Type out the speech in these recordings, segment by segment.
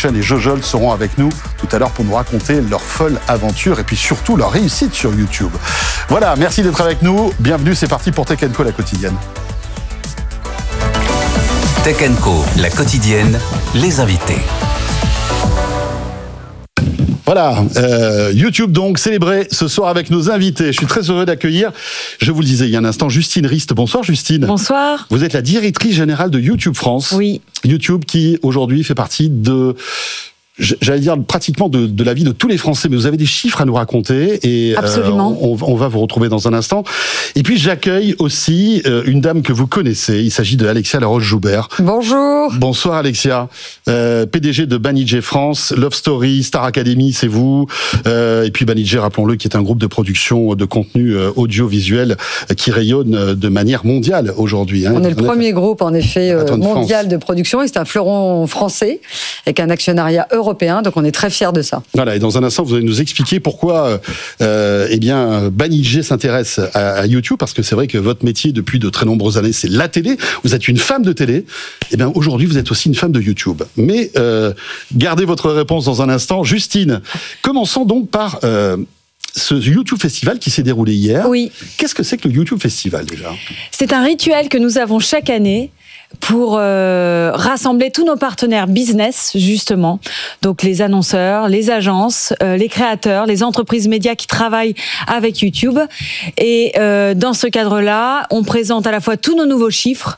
Destruction et Jojol seront avec nous tout à l'heure pour nous raconter leur folle aventure et puis surtout leur réussite sur YouTube. Voilà, merci d'être avec nous. Bienvenue, c'est parti pour Tech & Co, la quotidienne. Tech & Co, la quotidienne, les invités. Voilà, YouTube donc célébré ce soir avec nos invités. Je suis très heureux d'accueillir, je vous le disais il y a un instant, Justine Rist. Bonsoir Justine. Bonsoir. Vous êtes la directrice générale de YouTube France. Oui. YouTube qui aujourd'hui fait partie de... J'allais dire pratiquement de la vie de tous les Français, mais vous avez des chiffres à nous raconter et absolument. On va vous retrouver dans un instant. Et puis j'accueille aussi une dame que vous connaissez, il s'agit de Alexia Laroche-Joubert. Bonjour. Bonsoir Alexia, PDG de Banijay France, Love Story, Star Academy, c'est vous. Et puis Banijay, rappelons-le, qui est un groupe de production de contenu audiovisuel qui rayonne de manière mondiale aujourd'hui. On est le premier groupe en effet mondial de production et c'est un fleuron français avec un actionnariat européen, donc on est très fiers de ça. Voilà, et dans un instant, vous allez nous expliquer pourquoi Banijay s'intéresse à YouTube, parce que c'est vrai que votre métier depuis de très nombreuses années, c'est la télé. Vous êtes une femme de télé. Et bien aujourd'hui, vous êtes aussi une femme de YouTube. Mais gardez votre réponse dans un instant. Justine, commençons donc par ce YouTube Festival qui s'est déroulé hier. Oui. Qu'est-ce que c'est que le YouTube Festival déjà ? C'est un rituel que nous avons chaque année pour rassembler tous nos partenaires business, justement. Donc les annonceurs, les agences, les créateurs, les entreprises médias qui travaillent avec YouTube. Et dans ce cadre-là, on présente à la fois tous nos nouveaux chiffres,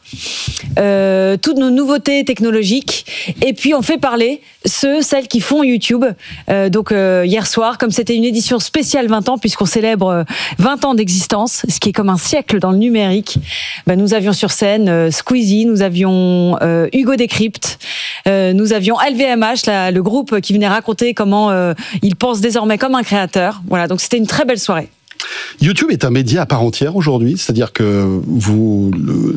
toutes nos nouveautés technologiques, et puis on fait parler celles qui font YouTube. Donc hier soir, comme c'était une édition spéciale 20 ans, puisqu'on célèbre 20 ans d'existence, ce qui est comme un siècle dans le numérique, nous avions sur scène Squeezie, nous avions Hugo Décrypte, nous avions LVMH, le groupe qui venait raconter comment il pense désormais comme un créateur. Voilà, donc c'était une très belle soirée. YouTube est un média à part entière aujourd'hui, c'est-à-dire que vous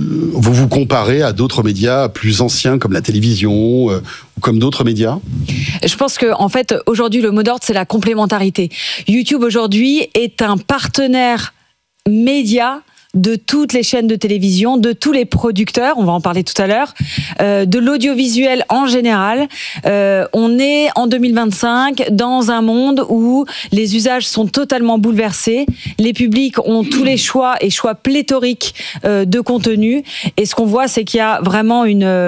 comparez à d'autres médias plus anciens comme la télévision ou comme d'autres médias ? Je pense que en fait aujourd'hui le mot d'ordre c'est la complémentarité. YouTube aujourd'hui est un partenaire média de toutes les chaînes de télévision, de tous les producteurs, on va en parler tout à l'heure, de l'audiovisuel en général. On est en 2025 dans un monde où les usages sont totalement bouleversés, les publics ont tous les choix et choix pléthoriques de contenu, et ce qu'on voit c'est qu'il y a vraiment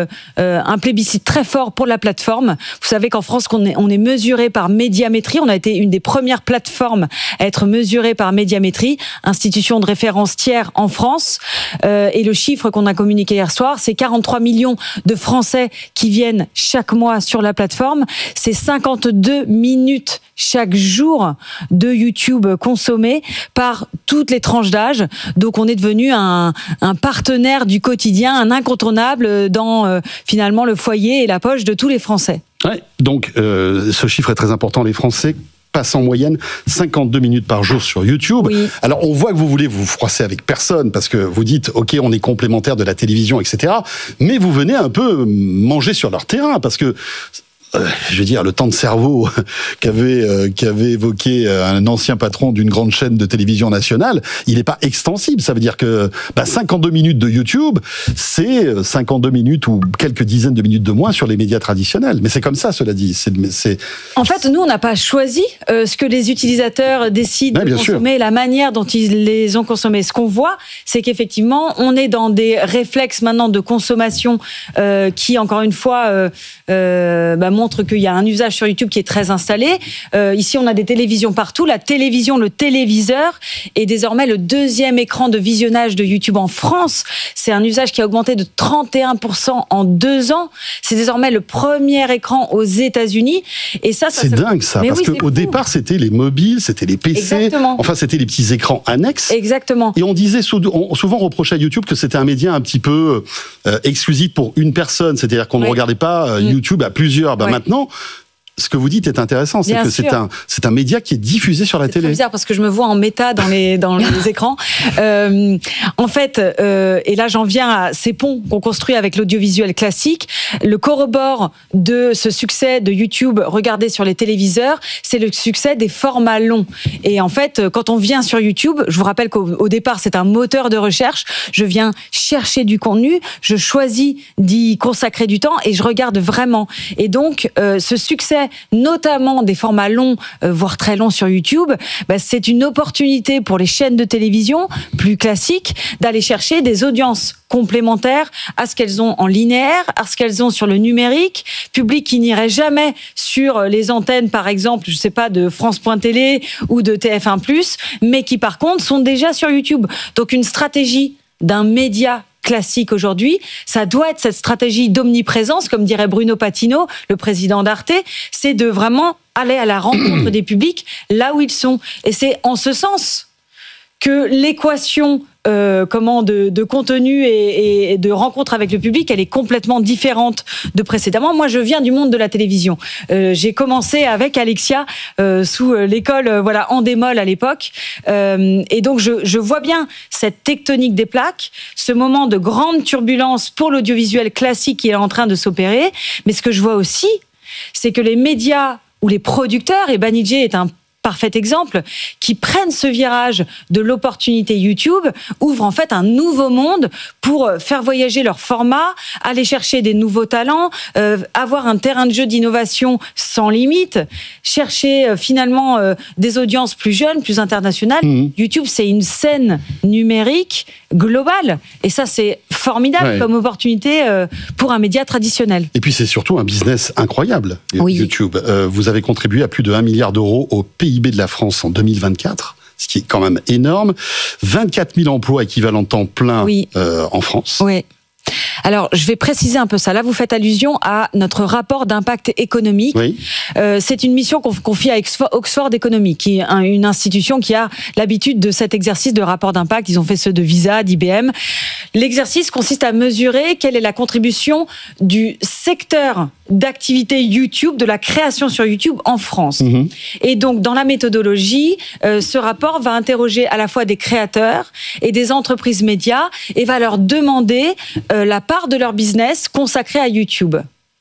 un plébiscite très fort pour la plateforme. Vous savez qu'en France on est mesuré par Médiamétrie, on a été une des premières plateformes à être mesurée par Médiamétrie, institution de référence tiers en France, et le chiffre qu'on a communiqué hier soir, c'est 43 millions de Français qui viennent chaque mois sur la plateforme, c'est 52 minutes chaque jour de YouTube consommé par toutes les tranches d'âge, donc on est devenu un partenaire du quotidien, un incontournable dans finalement le foyer et la poche de tous les Français. Ouais, donc ce chiffre est très important, les Français passe en moyenne 52 minutes par jour sur YouTube. Oui. Alors, on voit que vous voulez vous froisser avec personne, parce que vous dites, OK, on est complémentaire de la télévision, etc. Mais vous venez un peu manger sur leur terrain, parce que je veux dire, le temps de cerveau qu'avait évoqué un ancien patron d'une grande chaîne de télévision nationale, il n'est pas extensible. Ça veut dire que 52 minutes de YouTube, c'est 52 minutes ou quelques dizaines de minutes de moins sur les médias traditionnels. Mais c'est comme ça, cela dit. En fait, nous, on n'a pas choisi ce que les utilisateurs décident de consommer, la manière dont ils les ont consommés. Ce qu'on voit, c'est qu'effectivement, on est dans des réflexes maintenant de consommation qui, encore une fois, montre qu'il y a un usage sur YouTube qui est très installé. Ici, on a des télévisions partout. La télévision, le téléviseur est désormais le deuxième écran de visionnage de YouTube en France. C'est un usage qui a augmenté de 31% en 2 ans. C'est désormais le premier écran aux États-Unis. Et ça c'est dingue, ça. Parce qu'au départ, c'était les mobiles, c'était les PC. Exactement. Enfin, c'était les petits écrans annexes. Exactement. Et on disait souvent reprochait à YouTube que c'était un média un petit peu exclusif pour une personne. C'est-à-dire qu'on ne regardait pas YouTube à plusieurs. Maintenant, ce que vous dites est intéressant, c'est Bien que sûr. c'est un média qui est diffusé sur la C'est très télé. bizarre parce que je me vois en méta dans les écrans. En fait, et là j'en viens à ces ponts qu'on construit avec l'audiovisuel classique. Le correbore de ce succès de YouTube regardé sur les téléviseurs, c'est le succès des formats longs. Et en fait, quand on vient sur YouTube, je vous rappelle qu'au départ c'est un moteur de recherche. Je viens chercher du contenu, je choisis d'y consacrer du temps et je regarde vraiment. Et donc, ce succès, notamment des formats longs, voire très longs sur YouTube, c'est une opportunité pour les chaînes de télévision plus classiques d'aller chercher des audiences complémentaires à ce qu'elles ont en linéaire, à ce qu'elles ont sur le numérique, public qui n'irait jamais sur les antennes, par exemple, je sais pas, de France.tv ou de TF1+, mais qui par contre sont déjà sur YouTube. Donc une stratégie d'un média classique aujourd'hui, ça doit être cette stratégie d'omniprésence, comme dirait Bruno Patino, le président d'Arte, c'est de vraiment aller à la rencontre des publics là où ils sont. Et c'est en ce sens que l'équation de contenu et de rencontre avec le public, elle est complètement différente de précédemment. Moi, je viens du monde de la télévision. J'ai commencé avec Alexia sous l'école Endemol à l'époque. Et donc, je vois bien cette tectonique des plaques, ce moment de grande turbulence pour l'audiovisuel classique qui est en train de s'opérer. Mais ce que je vois aussi, c'est que les médias ou les producteurs, et Banijé est un parfait exemple, qui prennent ce virage de l'opportunité YouTube, ouvrent en fait un nouveau monde pour faire voyager leur format, aller chercher des nouveaux talents, avoir un terrain de jeu d'innovation sans limite, chercher finalement des audiences plus jeunes, plus internationales. YouTube, c'est une scène numérique globale. Et ça, c'est formidable comme opportunité pour un média traditionnel. Et puis, c'est surtout un business incroyable, Oui. YouTube. Vous avez contribué à plus de 1 milliard d'euros au PIB de la France en 2024, ce qui est quand même énorme. 24 000 emplois équivalents temps plein en France. Oui. Alors, je vais préciser un peu ça. Là, vous faites allusion à notre rapport d'impact économique. Oui. C'est une mission qu'on confie à Oxford Economics, qui est une institution qui a l'habitude de cet exercice de rapport d'impact. Ils ont fait ceux de Visa, d'IBM. L'exercice consiste à mesurer quelle est la contribution du secteur d'activité YouTube, de la création sur YouTube en France. Et donc, dans la méthodologie, ce rapport va interroger à la fois des créateurs et des entreprises médias et va leur demander la part de leur business consacrée à YouTube.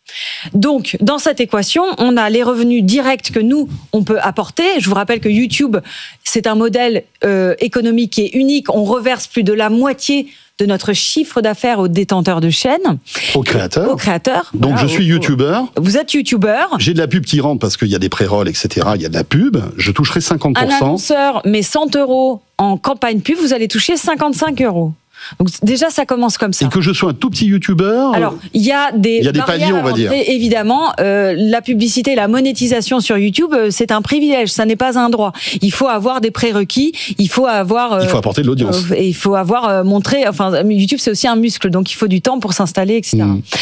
Donc, dans cette équation, on a les revenus directs que nous, on peut apporter. Je vous rappelle que YouTube, c'est un modèle économique qui est unique. On reverse plus de la moitié de notre chiffre d'affaires aux détenteurs de chaînes. Aux créateurs. Aux créateurs. Donc, je suis youtubeur. Vous êtes youtubeur. J'ai de la pub qui rentre parce qu'il y a des pré-rolls, etc. Il y a de la pub. Je toucherai 50%. Un annonceur met 100 € en campagne pub, vous allez toucher 55 €. Donc déjà, ça commence comme ça. Et que je sois un tout petit youtubeur. Alors, il y a des paliers, on va dire. Évidemment, la publicité, la monétisation sur YouTube, c'est un privilège, ça n'est pas un droit. Il faut avoir des prérequis, il faut apporter de l'audience. Et il faut avoir montré. Enfin, YouTube, c'est aussi un muscle, donc il faut du temps pour s'installer, etc.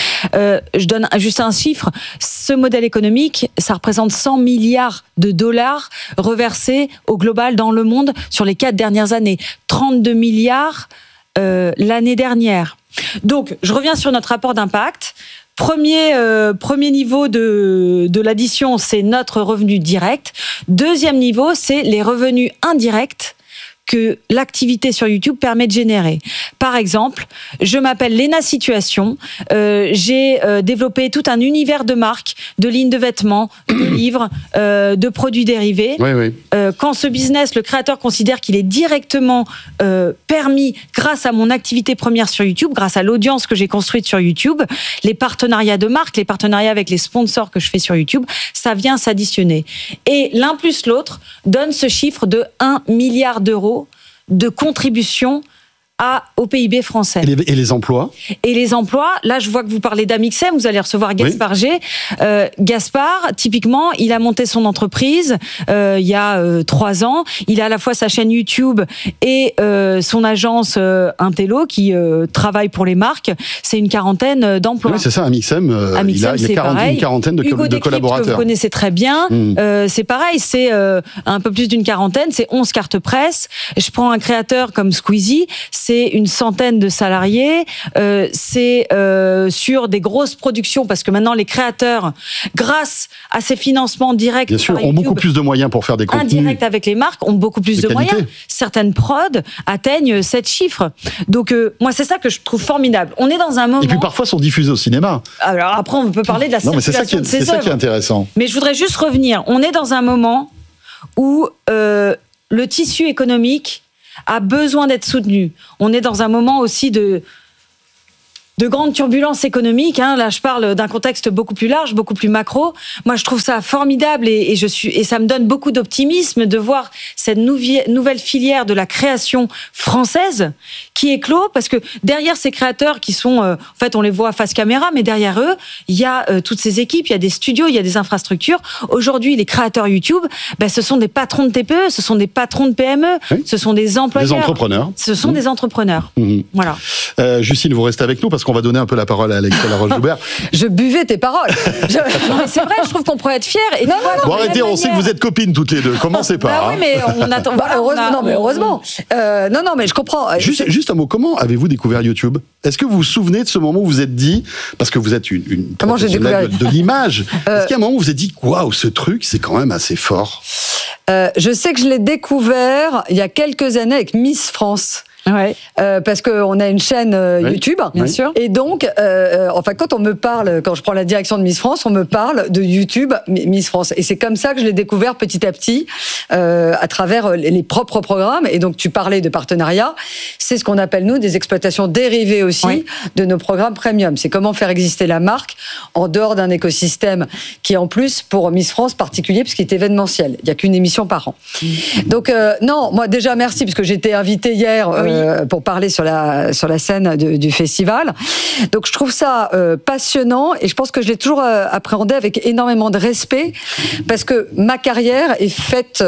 Je donne juste un chiffre. Ce modèle économique, ça représente 100 milliards de dollars reversés au global dans le monde sur les 4 dernières années. 32 milliards l'année dernière. Donc, je reviens sur notre rapport d'impact. Premier niveau de l'addition, c'est notre revenu direct. Deuxième niveau, c'est les revenus indirects que l'activité sur YouTube permet de générer. Par exemple, je m'appelle Léna Situation, j'ai développé tout un univers de marques, de lignes de vêtements, de livres, de produits dérivés. Oui. Quand ce business, le créateur considère qu'il est directement permis grâce à mon activité première sur YouTube, grâce à l'audience que j'ai construite sur YouTube, les partenariats de marques, les partenariats avec les sponsors que je fais sur YouTube, ça vient s'additionner. Et l'un plus l'autre donne ce chiffre de 1 milliard d'euros de contribution au PIB français. Et les emplois ? Et les emplois, là je vois que vous parlez d'Amixem, vous allez recevoir Gaspard G. Gaspard, typiquement, il a monté son entreprise il y a 3 ans. Il a à la fois sa chaîne YouTube et son agence Intello qui travaille pour les marques. C'est une quarantaine d'emplois. Oui, c'est ça, Amixem, il y a une quarantaine de collaborateurs. Que vous connaissez très bien, c'est pareil, c'est un peu plus d'une quarantaine, c'est 11 cartes presse. Je prends un créateur comme Squeezie, c'est une centaine de salariés, c'est sur des grosses productions, parce que maintenant les créateurs, grâce à ces financements directs, bien sûr, par ont YouTube, beaucoup plus de moyens pour faire des contenus. Indirect avec les marques, ont beaucoup plus de moyens. Certaines prods atteignent 7 chiffres. Donc moi, c'est ça que je trouve formidable. On est dans un moment... Et puis parfois sont diffusés au cinéma. Alors après, on peut parler de la circulation de ces œuvres. C'est ça qui est intéressant. Mais je voudrais juste revenir. On est dans un moment où le tissu économique a besoin d'être soutenu. On est dans un moment aussi de grandes turbulences économiques. Là, je parle d'un contexte beaucoup plus large, beaucoup plus macro. Moi, je trouve ça formidable et ça me donne beaucoup d'optimisme de voir cette nouvelle filière de la création française qui éclot, parce que derrière ces créateurs qui sont, en fait, on les voit face caméra, mais derrière eux, il y a toutes ces équipes, il y a des studios, il y a des infrastructures. Aujourd'hui, les créateurs YouTube, ce sont des patrons de TPE, ce sont des patrons de PME, oui. Ce sont des employeurs. Des entrepreneurs. Ce sont des entrepreneurs. Voilà. Justine, vous restez avec nous parce qu'on va donner un peu la parole à Alexia Laroche-Joubert. Je buvais tes paroles. Non, mais c'est vrai, je trouve qu'on pourrait être fiers. Et bon, arrêtez, on sait que vous êtes copines toutes les deux. Commencez pas. Oui, mais on attend. Heureusement. Non, mais je comprends. Juste un mot, comment avez-vous découvert YouTube ? Est-ce que vous vous souvenez de ce moment où vous êtes dit, parce que vous êtes une professionnelle de l'image, est-ce qu'il y a un moment où vous vous êtes dit, waouh, ce truc, c'est quand même assez fort ? Je sais que je l'ai découvert il y a quelques années avec Miss France. Ouais. Parce qu'on a une chaîne YouTube, bien sûr. Et donc, quand on me parle, quand je prends la direction de Miss France, on me parle de YouTube Miss France. Et c'est comme ça que je l'ai découvert petit à petit, à travers les propres programmes. Et donc, tu parlais de partenariat. C'est ce qu'on appelle, nous, des exploitations dérivées aussi de nos programmes premium. C'est comment faire exister la marque en dehors d'un écosystème qui est en plus, pour Miss France, particulier, parce qu'il est événementiel. Il n'y a qu'une émission par an. Donc, non, moi, déjà, merci, parce que j'étais invitée hier pour parler sur la scène du festival. Donc je trouve ça passionnant et je pense que je l'ai toujours appréhendé avec énormément de respect parce que ma carrière est faite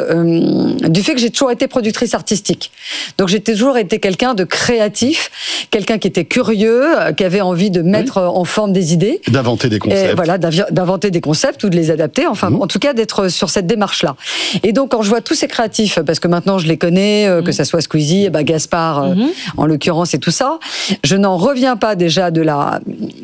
du fait que j'ai toujours été productrice artistique. Donc j'ai toujours été quelqu'un de créatif, quelqu'un qui était curieux, qui avait envie de mettre en forme des idées. D'inventer des concepts. Et voilà, d'inventer des concepts ou de les adapter, enfin en tout cas d'être sur cette démarche-là. Et donc quand je vois tous ces créatifs, parce que maintenant je les connais, que ça soit Squeezie, Gaspard, en l'occurrence, et tout ça, je n'en reviens pas déjà de la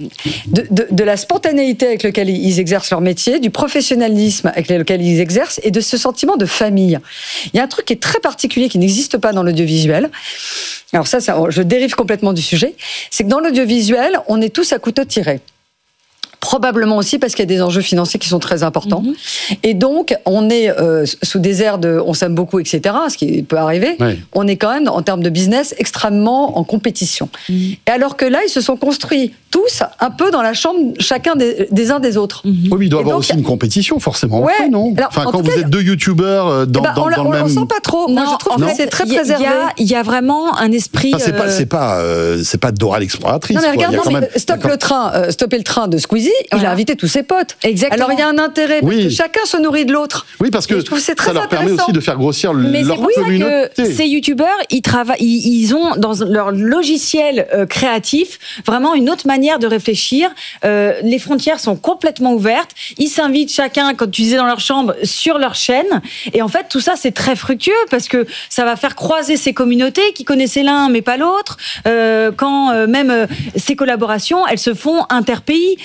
spontanéité avec laquelle ils exercent leur métier, du professionnalisme avec lequel ils exercent, et de ce sentiment de famille. Il y a un truc qui est très particulier, qui n'existe pas dans l'audiovisuel. Alors ça, je dérive complètement du sujet. C'est que dans l'audiovisuel, on est tous à couteau tiré. Probablement aussi parce qu'il y a des enjeux financiers qui sont très importants. Et donc, on est sous des airs de « on s'aime beaucoup », etc., ce qui peut arriver. Oui. On est quand même, en termes de business, extrêmement en compétition. Et alors que là, ils se sont construits tous un peu dans la chambre, chacun des uns des autres. Oui, mais il doit y avoir aussi une compétition, forcément. Ouais, non alors, quand vous êtes deux youtubeurs dans le même... On ne sent pas trop. Moi, je trouve que c'est très préservé. Il y a vraiment un esprit... C'est pas Dora l'exploratrice. Non, mais regarde, stopper le train de Squeezie, il a invité tous ses potes. Exactement. Alors il y a un intérêt, parce que chacun se nourrit de l'autre. Oui, parce que ça leur permet aussi de faire grossir leur communauté. Que ces youtubeurs, ils ont dans leur logiciel créatif vraiment une autre manière de réfléchir. Les frontières sont complètement ouvertes. Ils s'invitent chacun, quand tu disais dans leur chambre, sur leur chaîne. Et en fait, tout ça, c'est très fructueux parce que ça va faire croiser ces communautés qui connaissaient l'un mais pas l'autre. Quand même ces collaborations, elles se font interpays.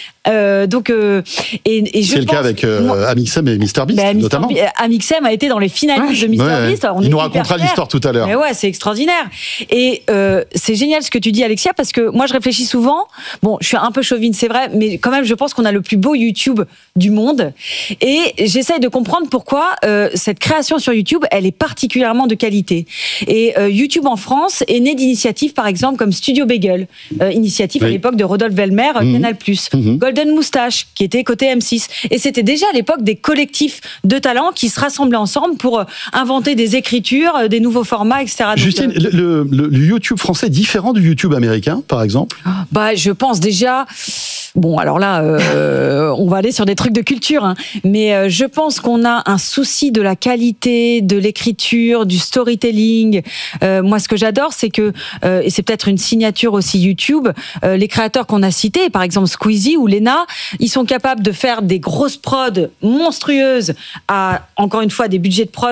C'est le cas avec Amixem et MrBeast, notamment. Amixem a été dans les finalistes de MrBeast. Il nous racontera l'histoire tout à l'heure. Mais ouais, c'est extraordinaire. Et c'est génial ce que tu dis, Alexia, parce que moi, je réfléchis souvent. Bon, je suis un peu chauvine, c'est vrai, mais quand même, je pense qu'on a le plus beau YouTube du monde. Et j'essaye de comprendre pourquoi cette création sur YouTube, elle est particulièrement de qualité. Et YouTube en France est né d'initiatives, par exemple, comme Studio Bagel, initiative à l'époque de Rodolphe Velmer, Canal+. Golden Moustache, qui était côté M6. Et c'était déjà à l'époque des collectifs de talents qui se rassemblaient ensemble pour inventer des écritures, des nouveaux formats, etc. Justine, le YouTube français est différent du YouTube américain, par exemple ? Je pense déjà... Bon, alors là, on va aller sur des trucs de culture, hein. Mais je pense qu'on a un souci de la qualité, de l'écriture, du storytelling. Moi, ce que j'adore, c'est que, et c'est peut-être une signature aussi YouTube, les créateurs qu'on a cités, par exemple Squeezie ou Lena, ils sont capables de faire des grosses prods monstrueuses à, encore une fois, des budgets de prod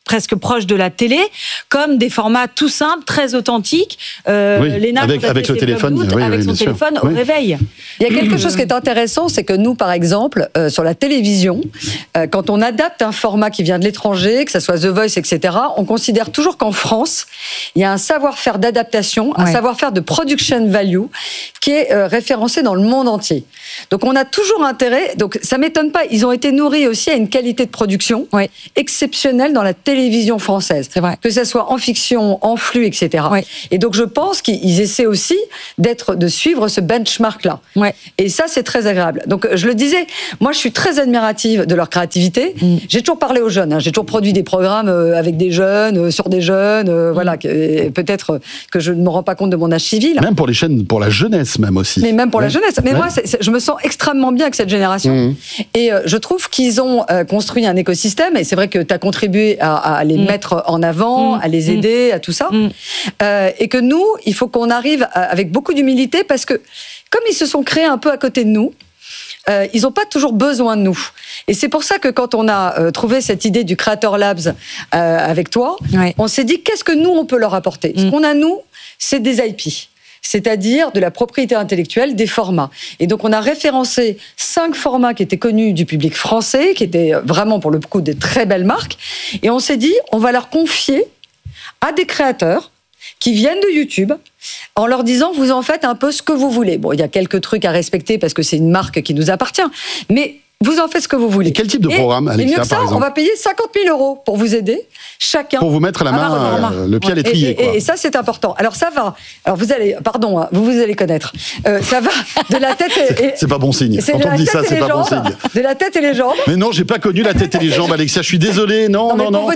presque proches de la télé, comme des formats tout simples, très authentiques. Léna, avec le téléphone, avec son téléphone au réveil. Il y a quelque chose qui est intéressant, c'est que nous, par exemple, sur la télévision, quand on adapte un format qui vient de l'étranger, que ce soit The Voice, etc., on considère toujours qu'en France, il y a un savoir-faire d'adaptation, un savoir-faire de production value qui est référencé dans le monde entier. Donc on a toujours intérêt, donc ça m'étonne pas, ils ont été nourris aussi à une qualité de production exceptionnelle dans la télévision française. C'est vrai. Que ça soit en fiction, en flux, etc. Et donc je pense qu'ils essaient aussi de suivre ce benchmark-là. Et ça, c'est très agréable. Donc je le disais, moi je suis très admirative de leur créativité. J'ai toujours parlé aux jeunes, j'ai toujours produit des programmes avec des jeunes, sur des jeunes, voilà, peut-être que je ne me rends pas compte de mon âge civil. Même pour les chaînes, pour la jeunesse même aussi. Mais même pour la jeunesse. Mais moi, je me sens extrêmement bien avec cette génération. Et je trouve qu'ils ont construit un écosystème, et c'est vrai que tu as contribué à les mettre en avant, à les aider, à tout ça. Et que nous, il faut qu'on arrive avec beaucoup d'humilité, parce que comme ils se sont créés un peu à côté de nous, ils n'ont pas toujours besoin de nous. Et c'est pour ça que quand on a trouvé cette idée du Creator Labs avec toi, on s'est dit, qu'est-ce que nous, on peut leur apporter ? Ce qu'on a, nous, c'est des IP. C'est-à-dire de la propriété intellectuelle, des formats. Et donc on a référencé 5 formats qui étaient connus du public français, qui étaient vraiment pour le coup de très belles marques. Et on s'est dit, on va leur confier à des créateurs qui viennent de YouTube, en leur disant, vous en faites un peu ce que vous voulez. Bon, il y a quelques trucs à respecter parce que c'est une marque qui nous appartient, mais vous en faites ce que vous voulez. Et quel type de programme, Alexia, mieux que ça, par exemple ? On va payer 50 000 € pour vous aider, chacun. Pour vous mettre la main, le pied à l'étrier. Et ça, c'est important. Alors ça va. Alors vous allez, pardon, vous allez connaître. Ça va de la tête et... C'est pas bon signe. Quand on dit ça, c'est pas bon signe. De la tête et les jambes. Mais non, j'ai pas connu la tête et les jambes, Alexia. Je suis désolé. Non.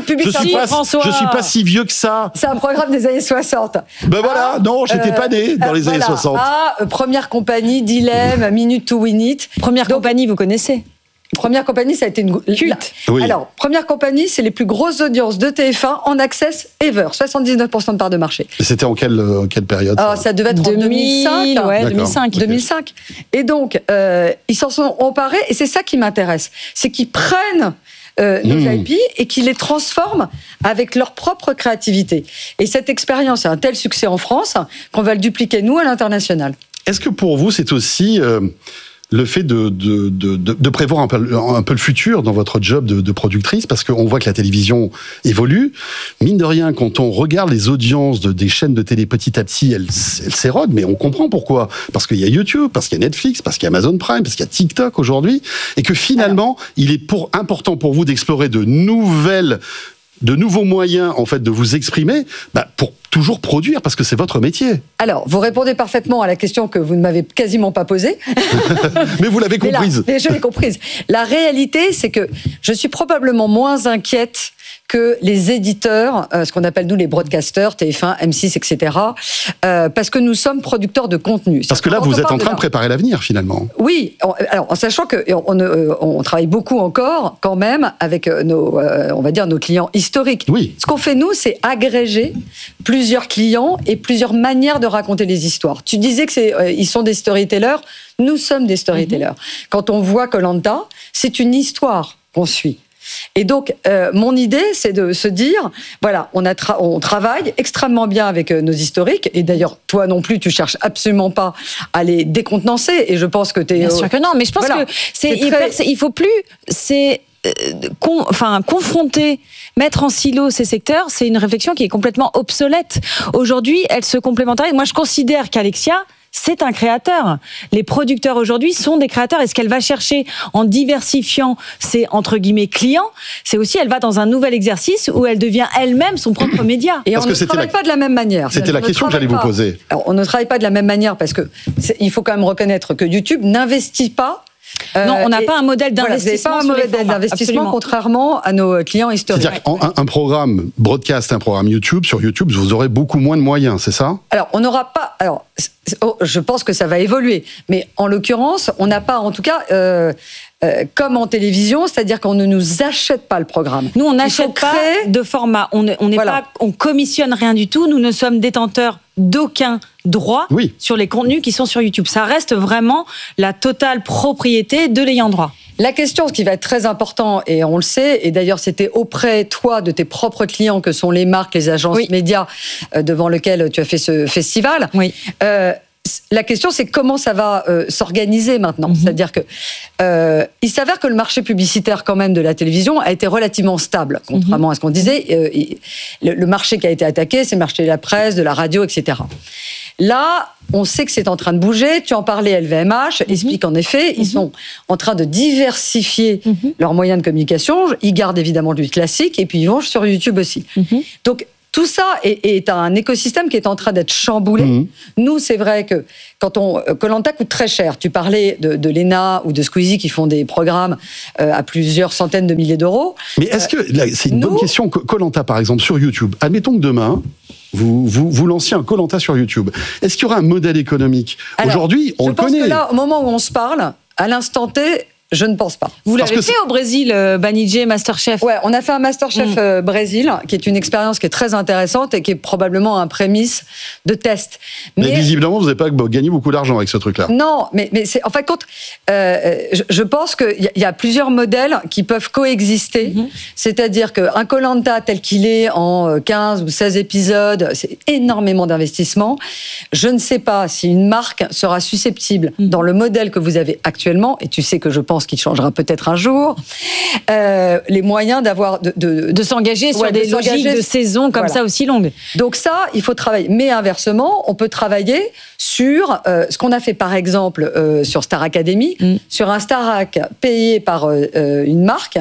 Je suis pas si vieux que ça. C'est un programme des années 60. Ben voilà, non, j'étais pas né dans les années 60. Première compagnie, Dilemme, Minute to Win It. Première compagnie, vous connaissez ? Première compagnie, ça a été une culte. Oui. Alors, Première compagnie, c'est les plus grosses audiences de TF1 en access ever. 79% de part de marché. Et c'était en quelle période ça devait être en 2005. Ouais, 2005. 2005. Et donc, ils s'en sont emparés, et c'est ça qui m'intéresse. C'est qu'ils prennent nos IP et qu'ils les transforment avec leur propre créativité. Et cette expérience a un tel succès en France qu'on va le dupliquer, nous, à l'international. Est-ce que pour vous, c'est aussi... le fait de prévoir un peu le futur dans votre job de productrice, parce qu'on voit que la télévision évolue. Mine de rien, quand on regarde les audiences des chaînes de télé petit à petit, elles s'érodent, mais on comprend pourquoi. Parce qu'il y a YouTube, parce qu'il y a Netflix, parce qu'il y a Amazon Prime, parce qu'il y a TikTok aujourd'hui, et que finalement, il est important pour vous d'explorer de nouveaux moyens, en fait, de vous exprimer, pour toujours produire, parce que c'est votre métier. Alors, vous répondez parfaitement à la question que vous ne m'avez quasiment pas posée. Mais vous l'avez comprise. Mais je l'ai comprise. La réalité, c'est que je suis probablement moins inquiète que les éditeurs, ce qu'on appelle nous les broadcasters, TF1, M6, etc., parce que nous sommes producteurs de contenu. Parce que là, vous êtes en train de préparer l'avenir, finalement. Oui, alors en sachant qu'on travaille beaucoup encore, quand même, avec on va dire, nos clients historiques. Oui. Ce qu'on fait, nous, c'est agréger plusieurs clients et plusieurs manières de raconter les histoires. Tu disais qu'ils sont des storytellers, nous sommes des storytellers. Quand on voit Koh-Lanta, c'est une histoire qu'on suit. Et donc, mon idée, c'est de se dire, voilà, on travaille extrêmement bien avec nos historiques, et d'ailleurs, toi non plus, tu cherches absolument pas à les décontenancer, et je pense que tu es... Bien sûr que non, mais je pense que il faut plus... confronter, mettre en silo ces secteurs, c'est une réflexion qui est complètement obsolète. Aujourd'hui, elle se complémentarise. Moi, je considère qu'Alexia, c'est un créateur. Les producteurs aujourd'hui sont des créateurs. Et ce qu'elle va chercher en diversifiant ses, entre guillemets, clients, c'est aussi, elle va dans un nouvel exercice où elle devient elle-même son propre média. Et on ne travaille pas de la même manière. C'était la question que j'allais vous poser. Alors, on ne travaille pas de la même manière parce que il faut quand même reconnaître que YouTube n'investit pas. Non, on n'a pas un modèle d'investissement. Voilà, pas un modèle d'investissement, contrairement à nos clients historiques. C'est-à-dire qu'un programme broadcast, un programme YouTube, sur YouTube, vous aurez beaucoup moins de moyens, c'est ça ? Alors, on n'aura pas... Alors, je pense que ça va évoluer. Mais en l'occurrence, on n'a pas, en tout cas... comme en télévision, c'est-à-dire qu'on ne nous achète pas le programme. Nous, on n'achète pas de format. On commissionne rien du tout. Nous ne sommes détenteurs d'aucun droit sur les contenus qui sont sur YouTube. Ça reste vraiment la totale propriété de l'ayant droit. La question, ce qui va être très important, et on le sait, et d'ailleurs c'était auprès, toi, de tes propres clients, que sont les marques, les agences médias, devant lesquelles tu as fait ce festival. La question, c'est comment ça va s'organiser maintenant. C'est-à-dire que il s'avère que le marché publicitaire, quand même, de la télévision a été relativement stable, contrairement à ce qu'on disait. Le marché qui a été attaqué, c'est le marché de la presse, de la radio, etc. Là, on sait que c'est en train de bouger. Tu en parlais, LVMH explique en effet, ils sont en train de diversifier leurs moyens de communication. Ils gardent évidemment du classique et puis ils vont sur YouTube aussi. Donc, tout ça est un écosystème qui est en train d'être chamboulé. Nous, c'est vrai que Koh-Lanta coûte très cher. Tu parlais de Léna ou de Squeezie qui font des programmes à plusieurs centaines de milliers d'euros. Mais est-ce que, là, c'est une bonne question, Koh-Lanta par exemple sur YouTube, admettons que demain, vous lanciez un Koh-Lanta sur YouTube. Est-ce qu'il y aura un modèle économique ? Aujourd'hui, on le connaît. Je pense que là, au moment où on se parle, à l'instant T, je ne pense pas. Vous l'avez fait au Brésil, Banijé, Masterchef. Ouais, on a fait un Masterchef Brésil, qui est une expérience qui est très intéressante et qui est probablement un prémisse de test. Mais visiblement, vous n'avez pas gagné beaucoup d'argent avec ce truc-là. Non, mais c'est en fait, je pense qu'il y a plusieurs modèles qui peuvent coexister. C'est-à-dire qu'un Koh-Lanta tel qu'il est en 15 ou 16 épisodes, c'est énormément d'investissement. Je ne sais pas si une marque sera susceptible, dans le modèle que vous avez actuellement, et tu sais que je pense qu'il changera peut-être un jour, les moyens d'avoir de s'engager sur des logiques de saison comme ça aussi longues. Donc ça, il faut travailler. Mais inversement, on peut travailler sur ce qu'on a fait par exemple sur Star Academy, sur un Starac payé par une marque,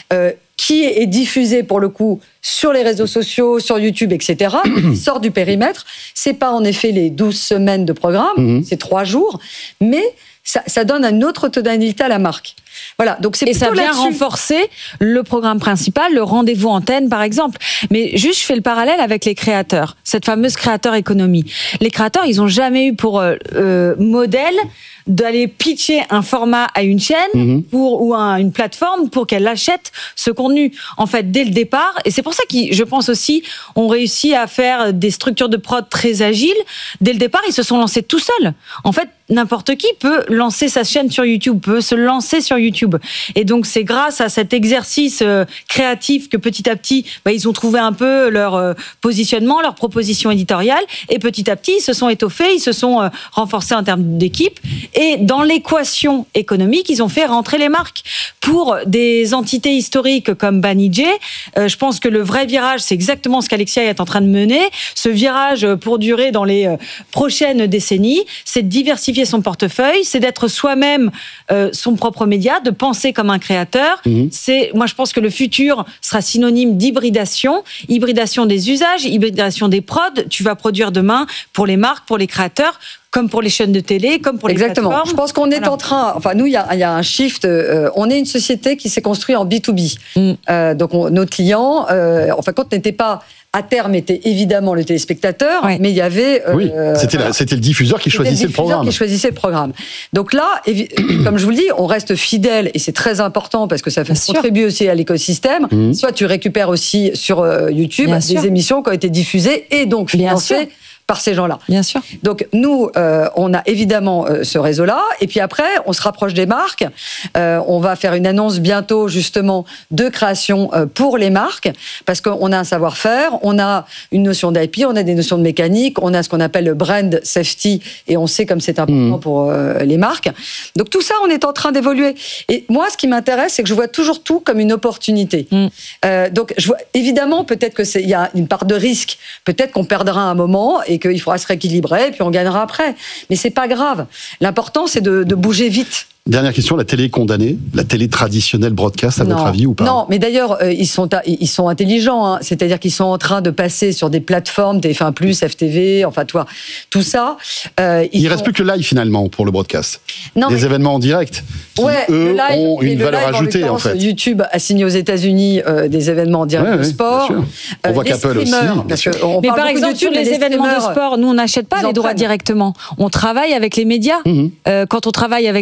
qui est diffusé pour le coup sur les réseaux sociaux, sur YouTube, etc., qui sort du périmètre. C'est pas en effet les 12 semaines de programme, c'est 3 jours, mais ça donne une autre tonalité à la marque. Voilà, donc c'est plutôt ça vient renforcer le programme principal, le rendez-vous antenne par exemple. Mais juste, je fais le parallèle avec les créateurs, cette fameuse créateur économie. Les créateurs, ils n'ont jamais eu pour modèle d'aller pitcher un format à une chaîne ou à une plateforme pour qu'elle achète ce contenu. En fait, dès le départ, et c'est pour ça que je pense aussi, on réussit à faire des structures de prod très agiles. Dès le départ, ils se sont lancés tout seuls. En fait, n'importe qui peut lancer sa chaîne sur YouTube, peut se lancer sur YouTube. Et donc, c'est grâce à cet exercice créatif que petit à petit, ils ont trouvé un peu leur positionnement, leur proposition éditoriale. Et petit à petit, ils se sont étoffés, ils se sont renforcés en termes d'équipe. Et dans l'équation économique, ils ont fait rentrer les marques. Pour des entités historiques comme Banijé, je pense que le vrai virage, c'est exactement ce qu'Alexia est en train de mener. Ce virage pour durer dans les prochaines décennies, c'est de diversifier son portefeuille, c'est d'être soi-même son propre média, de penser comme un créateur. Moi, je pense que le futur sera synonyme d'hybridation des usages, hybridation des prods. Tu vas produire demain pour les marques, pour les créateurs, comme pour les chaînes de télé, comme pour les plateformes. Je pense qu'on est en train... Enfin, nous, il y a un shift. On est une société qui s'est construite en B2B. Donc, nos clients, en fin de compte, n'étaient pas... À terme, était évidemment le téléspectateur, mais il y avait... c'était le diffuseur qui choisissait le programme. Donc là, comme je vous le dis, on reste fidèle, et c'est très important parce que ça fait contribuer aussi à l'écosystème. Soit tu récupères aussi sur YouTube des émissions qui ont été diffusées et donc financées par ces gens-là. Bien sûr. Donc nous, on a évidemment ce réseau-là, et puis après, on se rapproche des marques. On va faire une annonce bientôt justement de création pour les marques, parce qu'on a un savoir-faire, on a une notion d'IP, on a des notions de mécanique, on a ce qu'on appelle le brand safety, et on sait comme c'est important pour les marques. Donc tout ça, on est en train d'évoluer. Et moi, ce qui m'intéresse, c'est que je vois toujours tout comme une opportunité. Donc je vois, évidemment, peut-être qu'il y a une part de risque, peut-être qu'on perdra un moment et qu'il faudra se rééquilibrer, et puis on gagnera après. Mais c'est pas grave. L'important, c'est de bouger vite. Dernière question, la télé est condamnée, la télé traditionnelle broadcast, à votre avis, ou pas ? Non, mais d'ailleurs, ils sont intelligents, hein. C'est-à-dire qu'ils sont en train de passer sur des plateformes, TF1+, FTV, enfin, tout ça. Il ne reste plus que le live, finalement, pour le broadcast. Des événements en direct, qui, eux, ont une valeur ajoutée, en fait. YouTube a signé aux États-Unis des événements en direct de sport. On voit qu'Apple aussi. Mais par exemple, sur les événements de sport, nous, on n'achète pas les droits directement. On travaille avec les médias. Quand on travaille avec la NFL,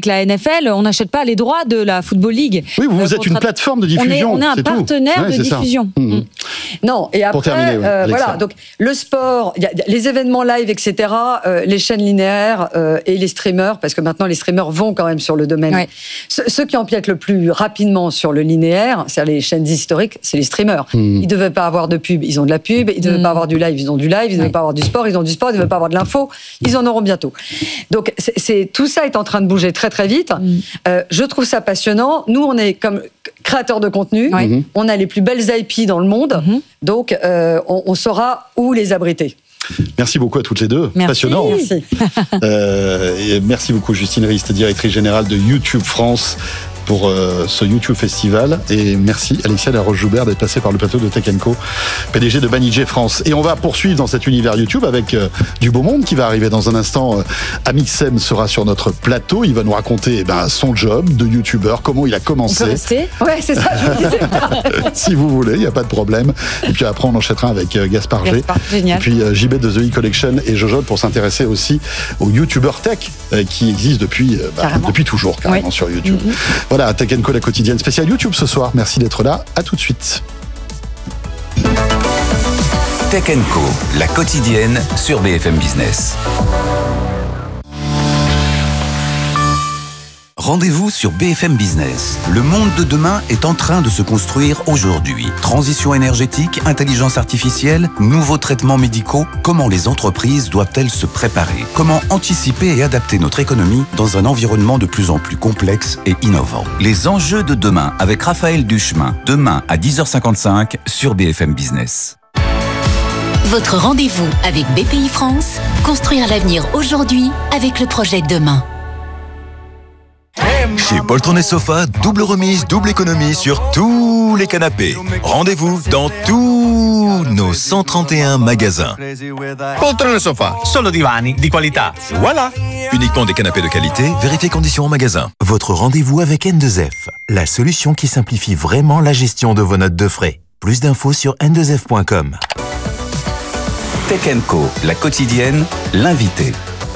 NFL, on n'achète pas les droits de la Football League. Oui, vous êtes une plateforme de diffusion. On est un partenaire de diffusion. Non, et après, terminer, voilà, donc le sport, y a les événements live, etc., les chaînes linéaires et les streamers, parce que maintenant les streamers vont quand même sur le domaine. Ouais. Ceux qui empiètent le plus rapidement sur le linéaire, c'est-à-dire les chaînes historiques, c'est les streamers. Ils ne devaient pas avoir de pub, ils ont de la pub. Ils ne devaient pas avoir du live, ils ont du live. Ils ne devaient pas avoir du sport, ils ont du sport. Ils ne devaient pas avoir de l'info, ils en auront bientôt. Donc tout ça est en train de bouger très très vite. Je trouve ça passionnant. Nous, on est comme créateurs de contenu. On a les plus belles IP dans le monde. Donc, on saura où les abriter. Merci beaucoup à toutes les deux. Merci. Passionnant. Merci. Et merci beaucoup Justine Rist, directrice générale de YouTube France, pour ce YouTube Festival. Et merci Alexia Laroche-Joubert d'être passée par le plateau de Tech & Co, PDG de Banijay France. Et on va poursuivre dans cet univers YouTube avec du beau monde qui va arriver dans un instant. Amixem sera sur notre plateau. Il va nous raconter son job de YouTuber, comment il a On peut commencé. rester. Ouais, c'est ça, je vous disais. Si vous voulez, il n'y a pas de problème. Et puis après, on enchaînera avec Gaspard G. Génial. Et puis JB de The E-Collection et Jojo pour s'intéresser aussi aux YouTubers tech qui existent depuis toujours carrément sur YouTube. Voilà, Tech & Co, la quotidienne spéciale YouTube ce soir. Merci d'être là. À tout de suite. Tech & Co, la quotidienne sur BFM Business. Rendez-vous sur BFM Business. Le monde de demain est en train de se construire aujourd'hui. Transition énergétique, intelligence artificielle, nouveaux traitements médicaux. Comment les entreprises doivent-elles se préparer? Comment anticiper et adapter notre économie dans un environnement de plus en plus complexe et innovant? Les enjeux de demain avec Raphaël Duchemin. Demain à 10h55 sur BFM Business. Votre rendez-vous avec BPI France, construire l'avenir aujourd'hui avec le projet demain. Chez Poltron et Sofa, double remise, double économie sur tous les canapés. Rendez-vous dans tous nos 131 magasins. Poltron e Sofa, solo divani di qualità. Voilà. Uniquement des canapés de qualité, vérifiez conditions en magasin. Votre rendez-vous avec N2F, la solution qui simplifie vraiment la gestion de vos notes de frais. Plus d'infos sur n2f.com. Tech & Co, la quotidienne, l'invité.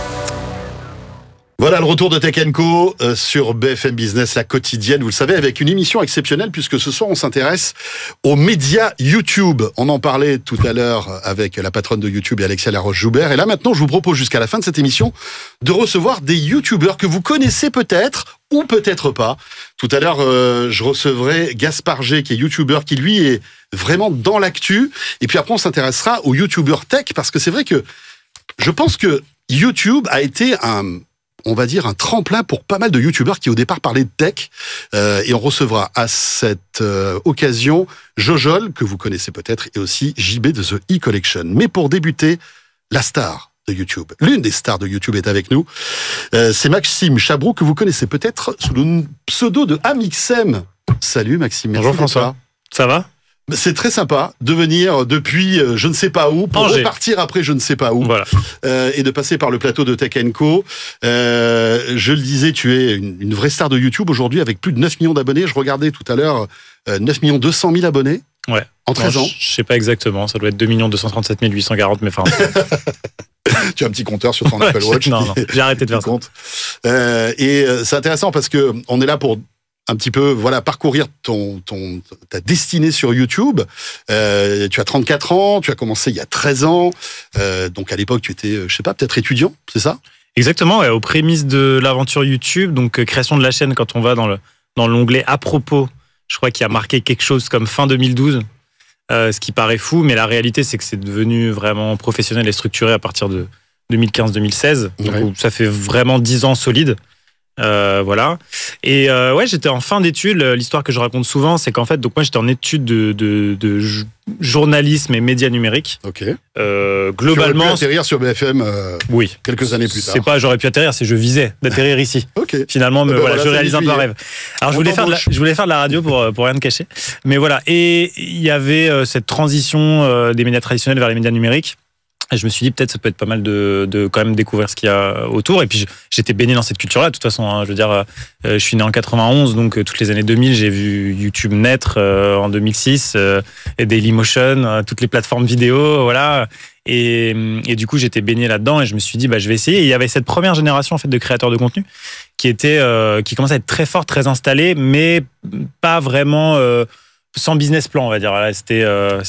Voilà le retour de Tech & Co sur BFM Business, la quotidienne, vous le savez, avec une émission exceptionnelle puisque ce soir on s'intéresse aux médias YouTube. On en parlait tout à l'heure avec la patronne de YouTube et Alexia Laroche-Joubert. Et là maintenant, je vous propose jusqu'à la fin de cette émission de recevoir des YouTubeurs que vous connaissez peut-être ou peut-être pas. Tout à l'heure, je recevrai Gaspard G, qui est YouTuber, qui lui est vraiment dans l'actu. Et puis après, on s'intéressera aux YouTubers tech parce que c'est vrai que je pense que YouTube a été on va dire un tremplin pour pas mal de youtubeurs qui au départ parlaient de tech, et on recevra à cette occasion Jojol, que vous connaissez peut-être, et aussi JB de The E-Collection. Mais pour débuter, la star de YouTube, l'une des stars de YouTube est avec nous, c'est Maxime Chabrou, que vous connaissez peut-être sous le pseudo de Amixem. Salut Maxime, merci. Bonjour François, ça va ? C'est très sympa de venir depuis je ne sais pas où, pour repartir après je ne sais pas où, voilà. Et de passer par le plateau de Tech & Co. Je le disais, tu es une vraie star de YouTube aujourd'hui avec plus de 9 millions d'abonnés. Je regardais tout à l'heure 9 200 000 abonnés en 13 ans. Je sais pas exactement, ça doit être 2 237 840, mais enfin... Tu as un petit compteur sur ton Apple Watch. Non, j'ai arrêté de faire ça. Et c'est intéressant parce que on est là pour un petit peu, parcourir ta destinée sur YouTube. Tu as 34 ans, tu as commencé il y a 13 ans. Donc à l'époque, tu étais, je sais pas, peut-être étudiant, c'est ça ? Exactement, aux prémices de l'aventure YouTube, donc création de la chaîne, quand on va dans l'onglet à propos, je crois qu'il y a marqué quelque chose comme fin 2012, ce qui paraît fou, mais la réalité, c'est que c'est devenu vraiment professionnel et structuré à partir de 2015-2016. Donc ça fait vraiment 10 ans solides. Voilà. Et j'étais en fin d'études. L'histoire que je raconte souvent, c'est qu'en fait, donc moi j'étais en études de journalisme et médias numériques. Ok. Globalement, tu aurais pu atterrir sur BFM. Oui. Quelques années plus tard. C'est pas j'aurais pu atterrir, c'est je visais d'atterrir ici. Ok. Finalement, je réalise un peu un rêve. Alors je voulais faire de la radio pour rien te cacher. Mais voilà. Et il y avait cette transition des médias traditionnels vers les médias numériques. Et je me suis dit, peut-être, ça peut être pas mal de quand même découvrir ce qu'il y a autour. Et puis, j'étais baigné dans cette culture-là. De toute façon, hein, je veux dire, je suis né en 91, donc toutes les années 2000, j'ai vu YouTube naître en 2006, et Dailymotion, toutes les plateformes vidéo, voilà. Et du coup, j'étais baigné là-dedans et je me suis dit, je vais essayer. Et il y avait cette première génération, en fait, de créateurs de contenu qui commençait à être très fort, très installé, mais pas vraiment sans business plan, on va dire. Là, c'était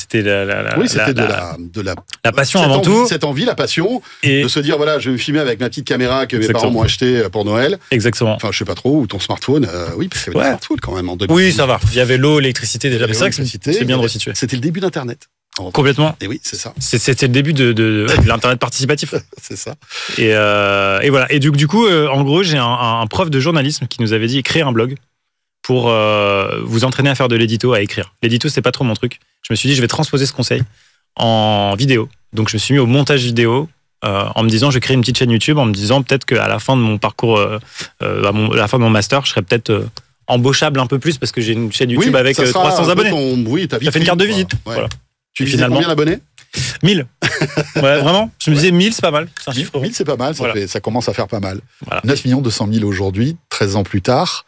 la passion avant tout. Cette envie, la passion, de se dire voilà, je vais me filmer avec ma petite caméra que mes parents m'ont acheté pour Noël. Exactement. Enfin, je sais pas trop, ou ton smartphone. Oui, parce qu'il y avait des smartphones quand même en 2000. Oui, ça va. Il y avait l'eau, l'électricité déjà. Mais c'est vrai que c'est bien de resituer. C'était le début d'Internet. Complètement. Et oui, c'est ça. C'était le début de l'Internet participatif. C'est ça. Et voilà. Et du coup, en gros, j'ai un prof de journalisme qui nous avait dit créer un blog pour vous entraîner à faire de l'édito, à écrire. L'édito, c'est pas trop mon truc. Je me suis dit, je vais transposer ce conseil en vidéo. Donc, je me suis mis au montage vidéo en me disant, je vais créer une petite chaîne YouTube, en me disant peut-être qu'à la fin de mon parcours, à la fin de mon master, je serais peut-être embauchable un peu plus parce que j'ai une chaîne YouTube avec 300 abonnés. Ça fait une carte de visite. Ouais. Voilà. Tu disais combien d'abonnés ? 1000. Ouais, vraiment. Je me disais 1000, c'est pas mal. C'est un chiffre. 1000, c'est pas mal. Ça commence à faire pas mal. Voilà. 9 200 000 aujourd'hui, 13 ans plus tard.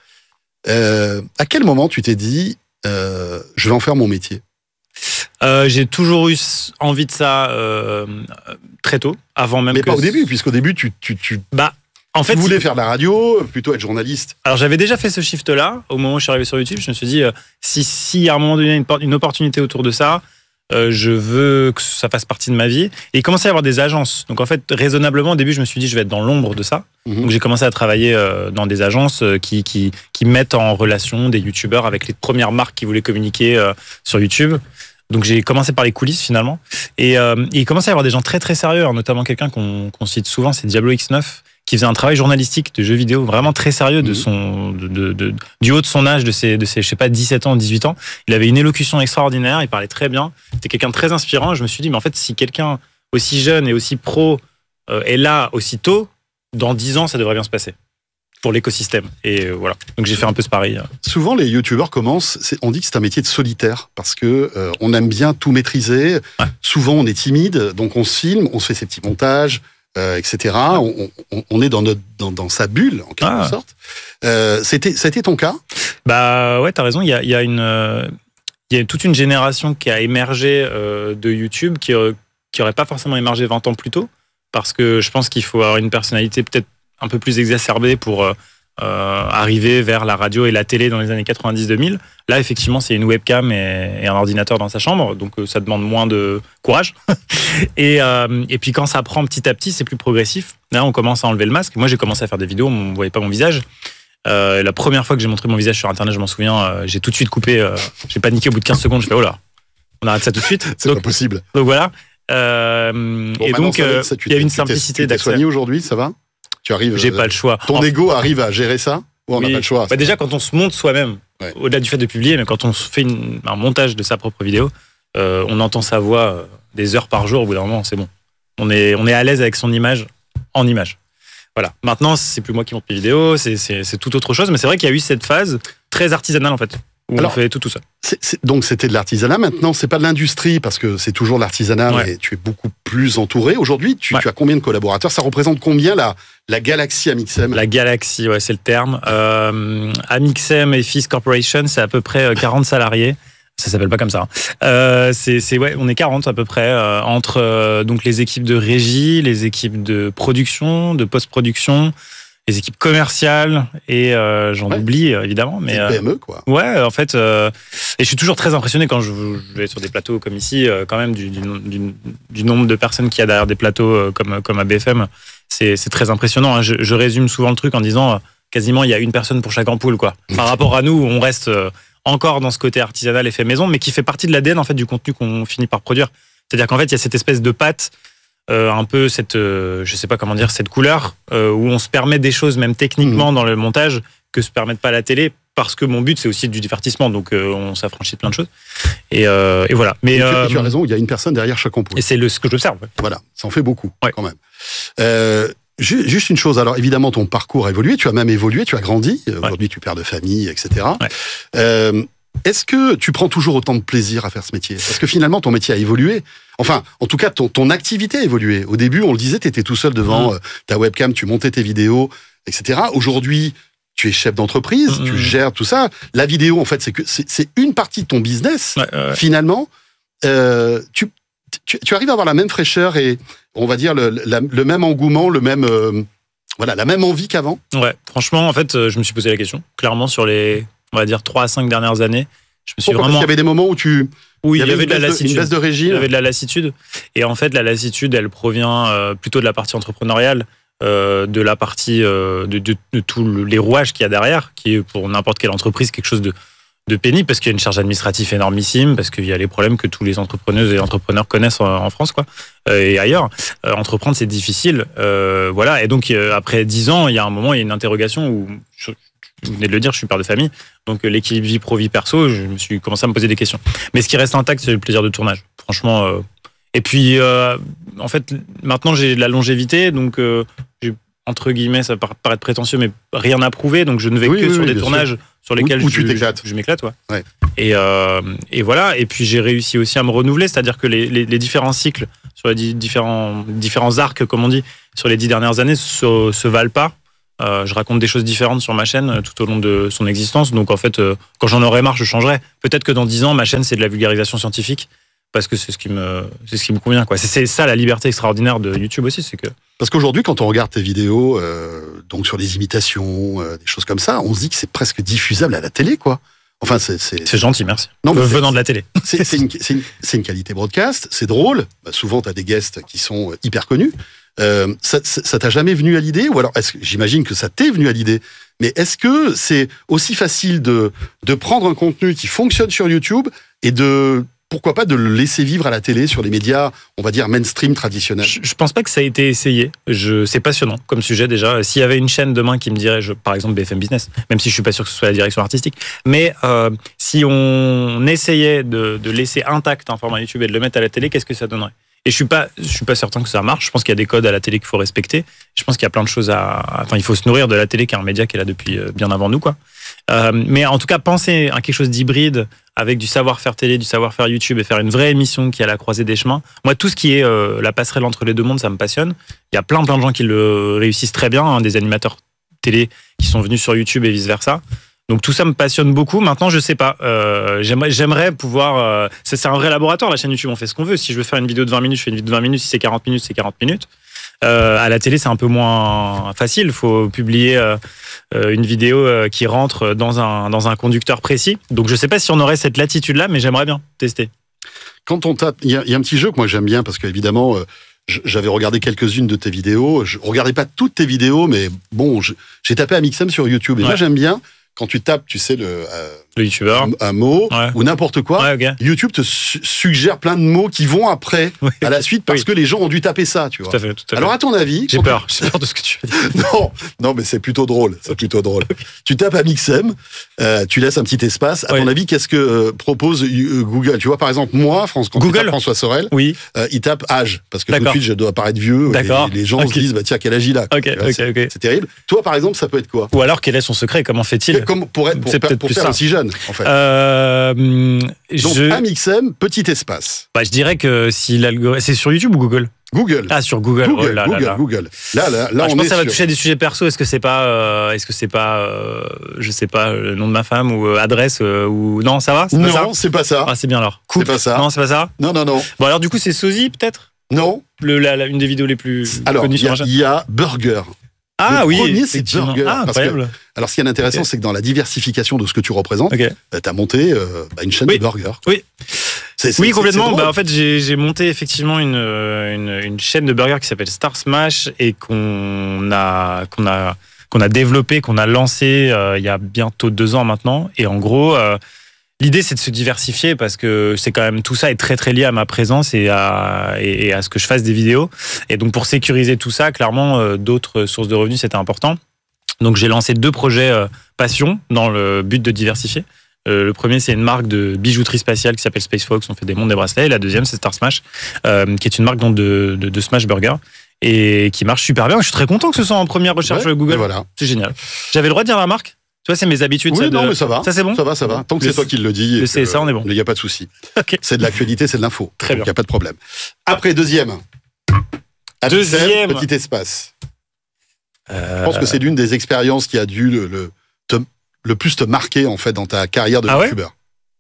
À quel moment tu t'es dit, je vais en faire mon métier ? J'ai toujours eu envie de ça très tôt, avant même. Mais pas au début, puisqu'au début, tu voulais faire de la radio, plutôt être journaliste. Alors j'avais déjà fait ce shift-là au moment où je suis arrivé sur YouTube. Je me suis dit, si à un moment donné une opportunité autour de ça, je veux que ça fasse partie de ma vie. Et il commençait à y avoir des agences. Donc en fait, raisonnablement, au début, je me suis dit, je vais être dans l'ombre de ça. Donc j'ai commencé à travailler dans des agences qui mettent en relation des youtubeurs avec les premières marques qui voulaient communiquer sur YouTube. Donc j'ai commencé par les coulisses finalement. Et il commençait à y avoir des gens très très sérieux, notamment quelqu'un qu'on cite souvent, c'est Diablo X9, qui faisait un travail journalistique de jeux vidéo vraiment très sérieux du haut de son âge, de ses je sais pas, 17 ans, 18 ans. Il avait une élocution extraordinaire, il parlait très bien. C'était quelqu'un de très inspirant. Je me suis dit, mais en fait, si quelqu'un aussi jeune et aussi pro est là aussi tôt, dans 10 ans, ça devrait bien se passer pour l'écosystème. Et voilà. Donc j'ai fait un peu ce pari. Souvent, les youtubeurs commencent, on dit que c'est un métier de solitaire, parce que on aime bien tout maîtriser. Ouais. Souvent, on est timide, donc on se filme, on se fait ses petits montages, etc. On est dans sa bulle, en quelque sorte. Ça a été ton cas ? Bah ouais, t'as raison. Il y a toute une génération qui a émergé de YouTube qui aurait pas forcément émergé 20 ans plus tôt, parce que je pense qu'il faut avoir une personnalité peut-être un peu plus exacerbée pour arriver vers la radio et la télé dans les années 90-2000. Là, effectivement, c'est une webcam et un ordinateur dans sa chambre, donc ça demande moins de courage. Et puis quand ça prend petit à petit, c'est plus progressif. Là, on commence à enlever le masque. Moi, j'ai commencé à faire des vidéos, on ne voyait pas mon visage. La première fois que j'ai montré mon visage sur Internet, je m'en souviens, j'ai tout de suite coupé, j'ai paniqué au bout de 15 secondes, je fais oh là, on arrête ça tout de suite. C'est pas possible. Donc voilà. Et donc, il y a une simplicité d'accès. Tu t'es soigné aujourd'hui, ça va ? Tu arrives. J'ai pas le choix. Ton ego arrive à gérer ça ? Ou on n'a pas le choix ? Bah déjà, quand on se monte soi-même, au-delà du fait de publier, mais quand on se fait un montage de sa propre vidéo, on entend sa voix des heures par jour. Au bout d'un moment, c'est bon. On est à l'aise avec son image en image. Voilà. Maintenant, c'est plus moi qui monte mes vidéos, c'est tout autre chose. Mais c'est vrai qu'il y a eu cette phase très artisanale en fait, où on fait tout ça. Donc c'était de l'artisanat. Maintenant, c'est pas de l'industrie parce que c'est toujours l'artisanat, mais tu es beaucoup plus entouré. Aujourd'hui, tu as combien de collaborateurs ? Ça représente combien la galaxie Amixem ? La galaxie, ouais, c'est le terme. Amixem et Fils Corporation, c'est à peu près 40 salariés. Ça s'appelle pas comme ça. On est 40 à peu près entre donc les équipes de régie, les équipes de production, de post-production, les équipes commerciales et j'en oublie évidemment. Mais PME quoi. Ouais, en fait, et je suis toujours très impressionné quand je vais sur des plateaux comme ici, quand même du nombre de personnes qu'il y a derrière des plateaux comme à BFM. C'est très impressionnant. Hein. Je résume souvent le truc en disant quasiment il y a une personne pour chaque ampoule quoi. Par rapport à nous, on reste encore dans ce côté artisanal et fait maison, mais qui fait partie de l'ADN en fait du contenu qu'on finit par produire. C'est-à-dire qu'en fait, il y a cette espèce de patte, un peu cette, je sais pas comment dire, cette couleur où on se permet des choses même techniquement dans le montage que se permettent pas la télé, parce que mon but c'est aussi du divertissement, donc on s'affranchit de plein de choses. Et voilà. Mais tu as raison, il y a une personne derrière chaque ampoule. Et c'est ce que j'observe. Ouais. Voilà, ça en fait beaucoup quand même. Juste une chose, alors évidemment ton parcours a évolué, tu as même évolué, tu as grandi, aujourd'hui tu es père de famille, etc. Ouais. Est-ce que tu prends toujours autant de plaisir à faire ce métier ? Parce que finalement ton métier a évolué, enfin en tout cas ton activité a évolué. Au début on le disait, tu étais tout seul devant ta webcam, tu montais tes vidéos, etc. Aujourd'hui tu es chef d'entreprise, tu gères tout ça. La vidéo en fait c'est une partie de ton business, finalement. Tu arrives à avoir la même fraîcheur et on va dire le même engouement, le même Voilà, la même envie qu'avant. Ouais, franchement, en fait, je me suis posé la question. Clairement, sur les, on va dire, 3 à 5 dernières années, je me suis Pourquoi ? vraiment... Parce qu'il y avait des moments où Oui, il y avait de la lassitude. Une baisse de régime. Il y avait de la lassitude. Et en fait, la lassitude, elle provient plutôt de la partie entrepreneuriale, de la partie de tous les rouages qu'il y a derrière, qui est pour n'importe quelle entreprise quelque chose de pénible, parce qu'il y a une charge administrative énormissime, parce qu'il y a les problèmes que tous les entrepreneuses et entrepreneurs connaissent en France, quoi, et ailleurs. Entreprendre, c'est difficile. Voilà. Et donc, après 10 ans, il y a un moment, il y a une interrogation où... Vous venez de le dire, je suis père de famille, donc l'équilibre vie pro vie perso, je me suis commencé à me poser des questions. Mais ce qui reste intact, c'est le plaisir de tournage. Franchement. Et puis, en fait, maintenant j'ai de la longévité, donc j'ai, entre guillemets, ça peut paraître prétentieux, mais rien à prouver, donc je ne vais que sur des tournages sur lesquels je m'éclate. Ouais. Et voilà. Et puis j'ai réussi aussi à me renouveler, c'est-à-dire que les différents cycles sur les différents arcs, comme on dit, sur les 10 dernières années se valent pas. Je raconte des choses différentes sur ma chaîne tout au long de son existence. Donc en fait, quand j'en aurai marre, je changerai. Peut-être que dans 10 ans, ma chaîne, c'est de la vulgarisation scientifique, parce que c'est ce qui me convient, quoi. C'est ça la liberté extraordinaire de YouTube aussi, c'est que... Parce qu'aujourd'hui, quand on regarde tes vidéos, donc sur les imitations, des choses comme ça, on se dit que c'est presque diffusable à la télé, quoi. Enfin, c'est gentil, merci. Non, venant de la télé. C'est une qualité broadcast, c'est drôle. Bah, souvent, tu as des guests qui sont hyper connus. Ça t'a jamais venu à l'idée, ou alors j'imagine que ça t'est venu à l'idée, mais est-ce que c'est aussi facile de prendre un contenu qui fonctionne sur YouTube et pourquoi pas de le laisser vivre à la télé, sur les médias, on va dire mainstream traditionnels? Je pense pas que ça a été essayé. C'est passionnant comme sujet déjà. S'il y avait une chaîne demain qui me dirait, par exemple BFM Business, même si je suis pas sûr que ce soit la direction artistique, mais si on essayait de laisser intact un format YouTube et de le mettre à la télé, qu'est-ce que ça donnerait? Et je suis pas certain que ça marche. Je pense qu'il y a des codes à la télé qu'il faut respecter. Je pense qu'il y a plein de choses il faut se nourrir de la télé, qui est un média qui est là depuis bien avant nous, quoi. Mais en tout cas, penser à quelque chose d'hybride avec du savoir-faire télé, du savoir-faire YouTube, et faire une vraie émission qui est à la croisée des chemins. Moi, tout ce qui est la passerelle entre les deux mondes, ça me passionne. Il y a plein de gens qui le réussissent très bien, hein, des animateurs télé qui sont venus sur YouTube et vice-versa. Donc tout ça me passionne beaucoup. Maintenant, je sais pas. J'aimerais pouvoir... c'est un vrai laboratoire, la chaîne YouTube. On fait ce qu'on veut. Si je veux faire une vidéo de 20 minutes, je fais une vidéo de 20 minutes. Si c'est 40 minutes, c'est 40 minutes. À la télé, c'est un peu moins facile. Il faut publier une vidéo qui rentre dans un conducteur précis. Donc je sais pas si on aurait cette latitude-là, mais j'aimerais bien tester. Quand on tape... Il y a un petit jeu que moi j'aime bien, parce qu'évidemment... J'avais regardé quelques-unes de tes vidéos. Je regardais pas toutes tes vidéos, mais bon, j'ai tapé Amixem sur YouTube. Et moi, j'aime bien... Quand tu tapes, tu sais, le youtubeur, un mot ou n'importe quoi, okay. YouTube te suggère plein de mots qui vont après, à la suite, parce que les gens ont dû taper ça, tu vois. Tout à fait. Alors, à ton avis... J'ai peur de ce que tu veux dire. Non, mais c'est plutôt drôle. C'est plutôt drôle. Okay. Tu tapes Amixem, tu laisses un petit espace. À ton avis, qu'est-ce que propose Google? Tu vois, par exemple, moi, quand tu tapes François Sorel, il tape âge, parce que tout de suite, je dois paraître vieux. Les gens se disent, tiens, quel âge il a? C'est terrible. Toi, par exemple, ça peut être quoi? Ou alors, quel est son secret? Comment fait-il? Pour faire aussi jeune, en fait. Donc, Amixem, petit espace. Je dirais que si l'algorithme... C'est sur YouTube ou Google? Google. Ah, sur Google. Google. Là, je pense que ça va toucher à des sujets perso. Est-ce que c'est pas, je sais pas, le nom de ma femme ou adresse ou non, ça va? Non, c'est pas ça. Ah, c'est bien alors. C'est pas ça. Non, c'est pas ça. Non. Bon, alors du coup, c'est Sosie peut-être? Non. Une des vidéos les plus connues sur ma chaîne. Il y a Burger. Ah le premier, c'est Burger. Incroyable. Alors, ce qui est intéressant, c'est que dans la diversification de ce que tu représentes, tu as monté une chaîne de burgers. Oui. Oui, complètement. En fait, j'ai monté effectivement une chaîne de burgers qui s'appelle Star Smash et qu'on a développé, qu'on a lancé il y a bientôt 2 ans maintenant. Et en gros, l'idée, c'est de se diversifier parce que c'est quand même, tout ça est très très lié à ma présence et à ce que je fasse des vidéos. Et donc, pour sécuriser tout ça, clairement, d'autres sources de revenus, c'était important. Donc, j'ai lancé 2 projets passion dans le but de diversifier. Le premier, c'est une marque de bijouterie spatiale qui s'appelle Space Fox. On fait des montres, des bracelets. Et la deuxième, c'est Star Smash, qui est une marque de Smash Burger et qui marche super bien. Je suis très content que ce soit en première recherche Google. Voilà. C'est génial. J'avais le droit de dire la marque? Tu vois, c'est mes habitudes. Oui, mais ça va. Ça, c'est bon? Ça va. Tant que c'est toi qui le dis. Le CSA, on est bon. Il n'y a pas de souci. Okay. C'est de l'actualité, c'est de l'info. Très bien. Il n'y a pas de problème. Après, deuxième. Petit espace. Je pense que c'est l'une des expériences qui a dû le plus te marquer, en fait, dans ta carrière de youtubeur.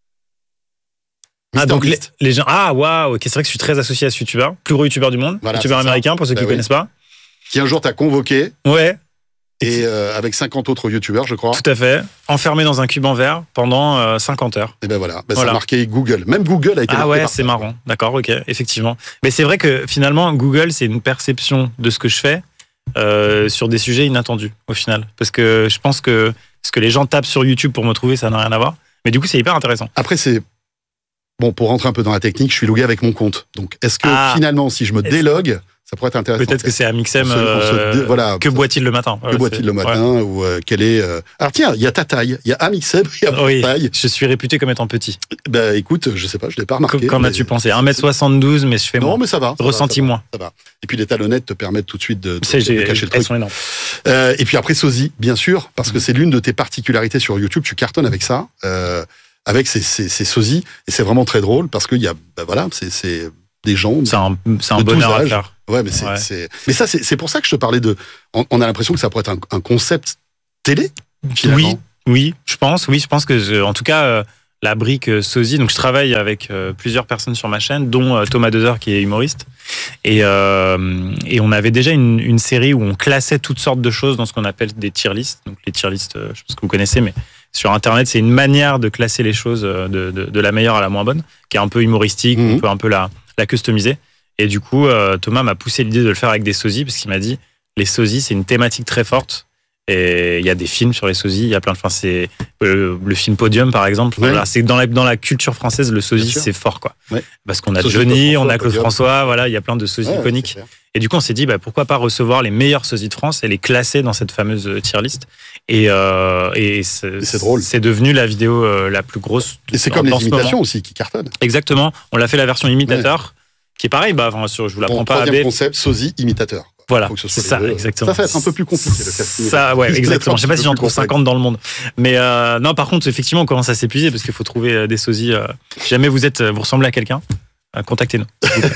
Donc les gens... Ah, waouh. C'est vrai que je suis très associé à ce youtubeur. Plus gros youtubeur du monde. Youtubeur américain, pour ceux qui ne connaissent pas. Qui un jour t'a convoqué. Ouais. Et avec 50 autres youtubeurs, je crois. Tout à fait. Enfermé dans un cube en verre pendant 50 heures. Et ben voilà. Ça a marqué Google. Même Google a été marqué. Ah ouais, c'est marrant. D'accord, ok, effectivement. Mais c'est vrai que finalement, Google, c'est une perception de ce que je fais sur des sujets inattendus, au final. Parce que je pense que ce que les gens tapent sur YouTube pour me trouver, ça n'a rien à voir. Mais du coup, c'est hyper intéressant. Après, bon, pour rentrer un peu dans la technique, je suis logué avec mon compte. Donc, est-ce que finalement, si je me délogue, ça pourrait être intéressant? Peut-être que c'est Amixem. Voilà, que boit-il le matin? Que boit-il le matin? Ou quel est. Alors, tiens, il y a ta taille. Il y a Amixem, il y a ta taille. Je suis réputé comme étant petit. Ben, écoute, je sais pas, je l'ai pas remarqué. Qu'en as-tu pensé? 1m72, mais je fais moins. Non, mais ça va. Ressenti moins. Ça va. Et puis, les talonnettes te permettent tout de suite de cacher le truc. Elles sont énormes. Et puis après, Sosie, bien sûr, parce que c'est l'une de tes particularités sur YouTube. Tu cartonnes avec ça. Avec ces sosies, et c'est vraiment très drôle parce qu'il y a, c'est des gens. C'est un bonheur à faire. Ouais, mais mais ça, c'est pour ça que je te parlais on a l'impression que ça pourrait être un concept télé, finalement. Oui, je pense que, en tout cas, la brique sosie, donc je travaille avec plusieurs personnes sur ma chaîne, dont Thomas Dezer qui est humoriste, et on avait déjà une série où on classait toutes sortes de choses dans ce qu'on appelle des tier lists. Donc les tier lists, je pense que vous connaissez, mais sur Internet, c'est une manière de classer les choses de la meilleure à la moins bonne, qui est un peu humoristique, on peut un peu la customiser. Et du coup, Thomas m'a poussé l'idée de le faire avec des sosies, parce qu'il m'a dit, les sosies, c'est une thématique très forte. Et il y a des films sur les sosies, il y a plein de... Enfin, c'est le film Podium, par exemple. Ouais. Voilà, c'est dans la culture française, le sosie, c'est fort, quoi. Ouais. Parce qu'on a Sosie, Johnny, on a Claude Claude François, voilà, il y a plein de sosies iconiques. Et du coup, on s'est dit, pourquoi pas recevoir les meilleurs sosies de France et les classer dans cette fameuse tier list. Et c'est drôle. C'est devenu la vidéo la plus grosse. Et c'est comme les imitations aussi qui cartonnent. Exactement. On l'a fait la version imitateur, qui est pareil. Je vous la prends pas à troisième concept, sosie imitateur. Voilà, c'est ça, exactement. Ça va être un peu plus compliqué, le casting. Ça, ouais, exactement. Je sais pas si j'en trouve 50 dans le monde. Mais non, par contre, effectivement, on commence à s'épuiser parce qu'il faut trouver des sosies. Si jamais vous ressemblez à quelqu'un, contactez-nous.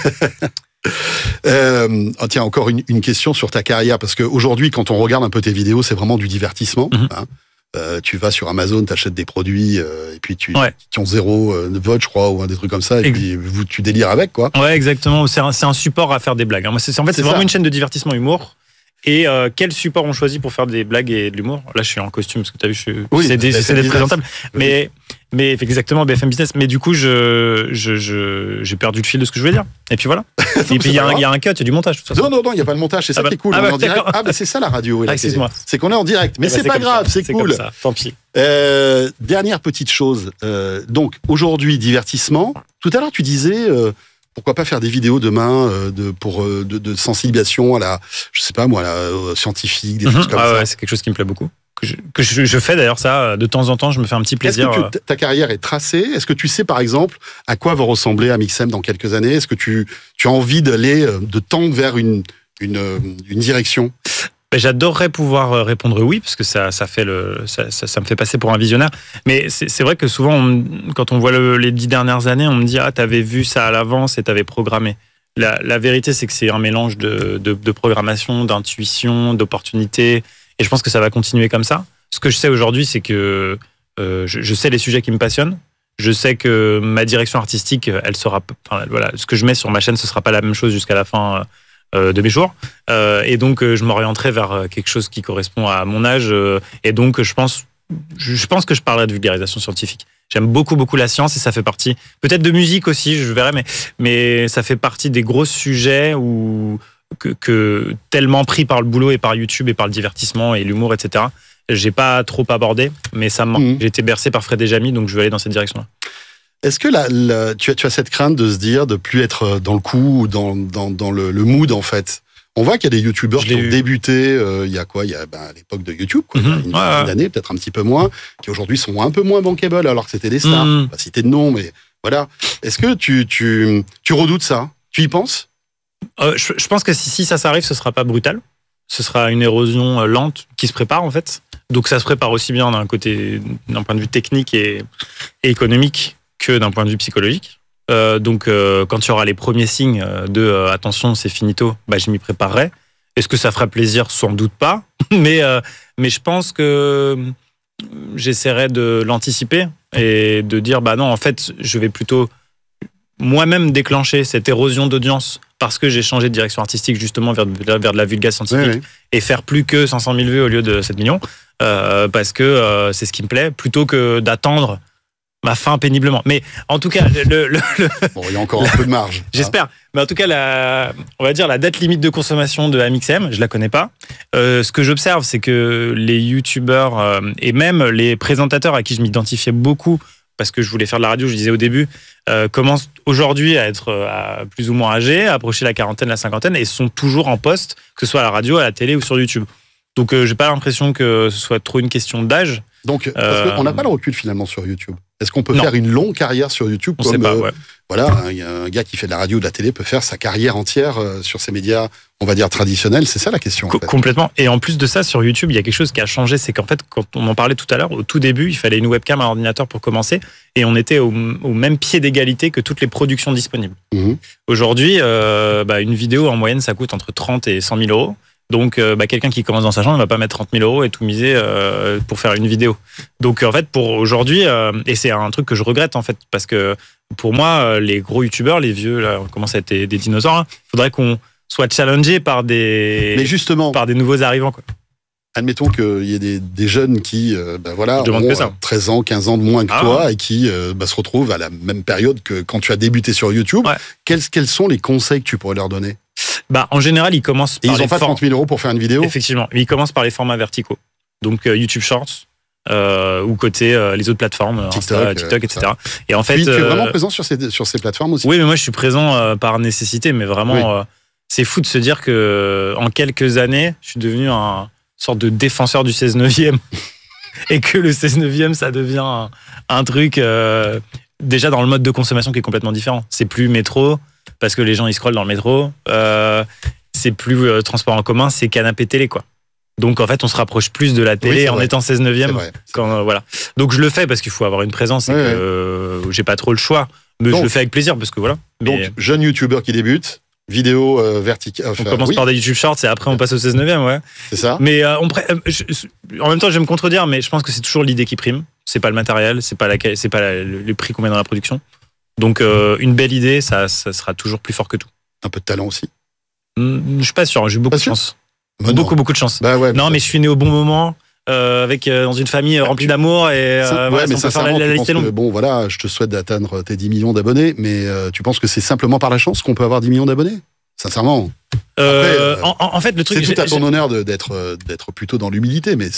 Tiens, encore une question sur ta carrière, parce qu'aujourd'hui, quand on regarde un peu tes vidéos, c'est vraiment du divertissement. Hein. Tu vas sur Amazon, t'achètes des produits, et puis qui ont 0 vote, je crois, ou des trucs comme ça, et puis tu délires avec, quoi. Ouais, exactement. C'est un support à faire des blagues. Moi, c'est vraiment une chaîne de divertissement humour. Et quel support on choisit pour faire des blagues et de l'humour? Là, je suis en costume, parce que tu as vu, c'est d'être présentable. Mais exactement, BFM Business. Mais du coup, j'ai perdu le fil de ce que je voulais dire. Et puis voilà. Et puis il y a un cut, il y a du montage. Tout ça. Non, il n'y a pas de montage. C'est ça qui est cool. On est en direct. C'est ça la radio. Excuse-moi. C'est qu'on est en direct. Mais c'est pas grave, c'est cool. Comme ça. Tant pis. Dernière petite chose. Donc aujourd'hui, divertissement. Tout à l'heure, tu disais. Pourquoi pas faire des vidéos demain de sensibilisation à la, je sais pas moi, la scientifique, des choses comme ça. Ouais, c'est quelque chose qui me plaît beaucoup. Que je fais d'ailleurs ça, de temps en temps, je me fais un petit plaisir. Est-ce que ta carrière est tracée? Est-ce que tu sais par exemple à quoi va ressembler Amixem dans quelques années? Est-ce que tu as envie de tendre vers une direction? J'adorerais pouvoir répondre oui, parce que ça me fait passer pour un visionnaire. Mais c'est vrai que souvent, quand on voit les 10 dernières années, on me dit « Ah, t'avais vu ça à l'avance et t'avais programmé ». La vérité, c'est que c'est un mélange de programmation, d'intuition, d'opportunité. Et je pense que ça va continuer comme ça. Ce que je sais aujourd'hui, c'est que je sais les sujets qui me passionnent. Je sais que ma direction artistique, elle sera... Enfin, voilà, ce que je mets sur ma chaîne, ce sera pas la même chose jusqu'à la fin de mes jours. Et donc, je m'orienterai vers quelque chose qui correspond à mon âge. Et donc, je pense que je parlerai de vulgarisation scientifique. J'aime beaucoup, beaucoup la science et ça fait partie, peut-être de musique aussi, je verrai, mais ça fait partie des gros sujets que tellement pris par le boulot et par YouTube et par le divertissement et l'humour, etc. J'ai pas trop abordé, mais ça me manque. J'ai été bercé par Fred et Jamy, donc je vais aller dans cette direction-là. Est-ce que tu as cette crainte de se dire de plus être dans le coup ou dans le mood en fait? On voit qu'il y a des youtubeurs qui ont débuté il y a à l'époque de YouTube, quoi, il y a une dizaine d'années, peut-être un petit peu moins, qui aujourd'hui sont un peu moins bankable alors que c'était des stars. Pas citer de nom, mais voilà. Est-ce que tu redoutes ça? Tu y penses? Je pense que si ça s'arrive, ce sera pas brutal. Ce sera une érosion lente qui se prépare en fait. Donc ça se prépare aussi bien d'un point de vue technique et économique que d'un point de vue psychologique. Donc quand il y aura les premiers signes de attention, c'est finito, je m'y préparerai. Est-ce que ça fera plaisir? Sans doute pas. Mais je pense que j'essaierai de l'anticiper et de dire non, en fait, je vais plutôt moi-même déclenché cette érosion d'audience parce que j'ai changé de direction artistique justement vers de la vulgate scientifique et faire plus que 500 000 vues au lieu de 7 millions parce que c'est ce qui me plaît plutôt que d'attendre ma fin péniblement. Mais en tout cas, bon, il y a encore un peu de marge. J'espère. Mais en tout cas, on va dire la date limite de consommation de Amixem, je la connais pas. Ce que j'observe, c'est que les youtubeurs et même les présentateurs à qui je m'identifiais beaucoup, parce que je voulais faire de la radio, je disais au début, commencent aujourd'hui à être plus ou moins âgés, à approcher la quarantaine, la cinquantaine, et sont toujours en poste, que ce soit à la radio, à la télé ou sur YouTube. Donc, j'ai pas l'impression que ce soit trop une question d'âge. Donc, parce qu'on n'a pas le recul finalement sur YouTube. Est-ce qu'on peut Non. faire une longue carrière sur YouTube On comme sait pas, ouais. voilà, un gars qui fait de la radio ou de la télé peut faire sa carrière entière sur ces médias, on va dire traditionnels. C'est ça la question. En fait. Complètement. Et en plus de ça, sur YouTube, il y a quelque chose qui a changé, c'est qu'en fait, quand on en parlait tout à l'heure, au tout début, il fallait une webcam à ordinateur pour commencer, et on était au même pied d'égalité que toutes les productions disponibles. Aujourd'hui, une vidéo en moyenne, ça coûte entre 30 et 100 000 euros. Donc, quelqu'un qui commence dans sa chambre, il va pas mettre 30 000 euros et tout miser pour faire une vidéo. Donc, en fait, pour aujourd'hui, et c'est un truc que je regrette, en fait, parce que pour moi, les gros youtubeurs, les vieux, là, on commence à être des dinosaures, il faudrait qu'on soit challengé par Mais justement, par des nouveaux arrivants, quoi. Admettons qu'il y ait des jeunes qui demande que ça. 13 ans, 15 ans de moins que toi et qui se retrouvent à la même période que quand tu as débuté sur YouTube. Ouais. Quels sont les conseils que tu pourrais leur donner? En général, ils commencent par ils n'ont pas 30 000 euros pour faire une vidéo? Effectivement. Ils commencent par les formats verticaux. Donc, YouTube Shorts, ou côté les autres plateformes, TikTok, etc. Et en fait, tu es vraiment présent sur ces plateformes aussi? Oui, mais moi, je suis présent par nécessité. Mais vraiment, c'est fou de se dire que en quelques années, je suis devenu un sorte de défenseur du 16/9e. Et que le 16/9e, ça devient un truc déjà dans le mode de consommation qui est complètement différent. C'est plus métro, parce que les gens ils scrollent dans le métro. C'est plus transport en commun, c'est canapé télé, quoi. Donc en fait, on se rapproche plus de la télé en étant 16/9e. Voilà. Donc je le fais parce qu'il faut avoir une présence et que j'ai pas trop le choix. Mais je le fais avec plaisir parce que voilà. Donc jeune youtubeur qui débute, vidéo verticale. On commence par des YouTube Shorts et après on passe au 16/9e, ouais. C'est ça. Mais en même temps, je vais me contredire, mais je pense que c'est toujours l'idée qui prime. C'est pas le matériel, c'est pas le prix qu'on met dans la production. Donc une belle idée, ça sera toujours plus fort que tout. Un peu de talent aussi. Je suis pas sûr, j'ai eu beaucoup de chance. Beaucoup de chance. Non, mais je suis né au bon moment, dans une famille remplie d'amour et mais ça faire la liste est longue. Bon, voilà, je te souhaite d'atteindre tes 10 millions d'abonnés, mais tu penses que c'est simplement par la chance qu'on peut avoir 10 millions d'abonnés? Sincèrement. Après, en fait, le truc, c'est tout à ton honneur d'être plutôt dans l'humilité, mais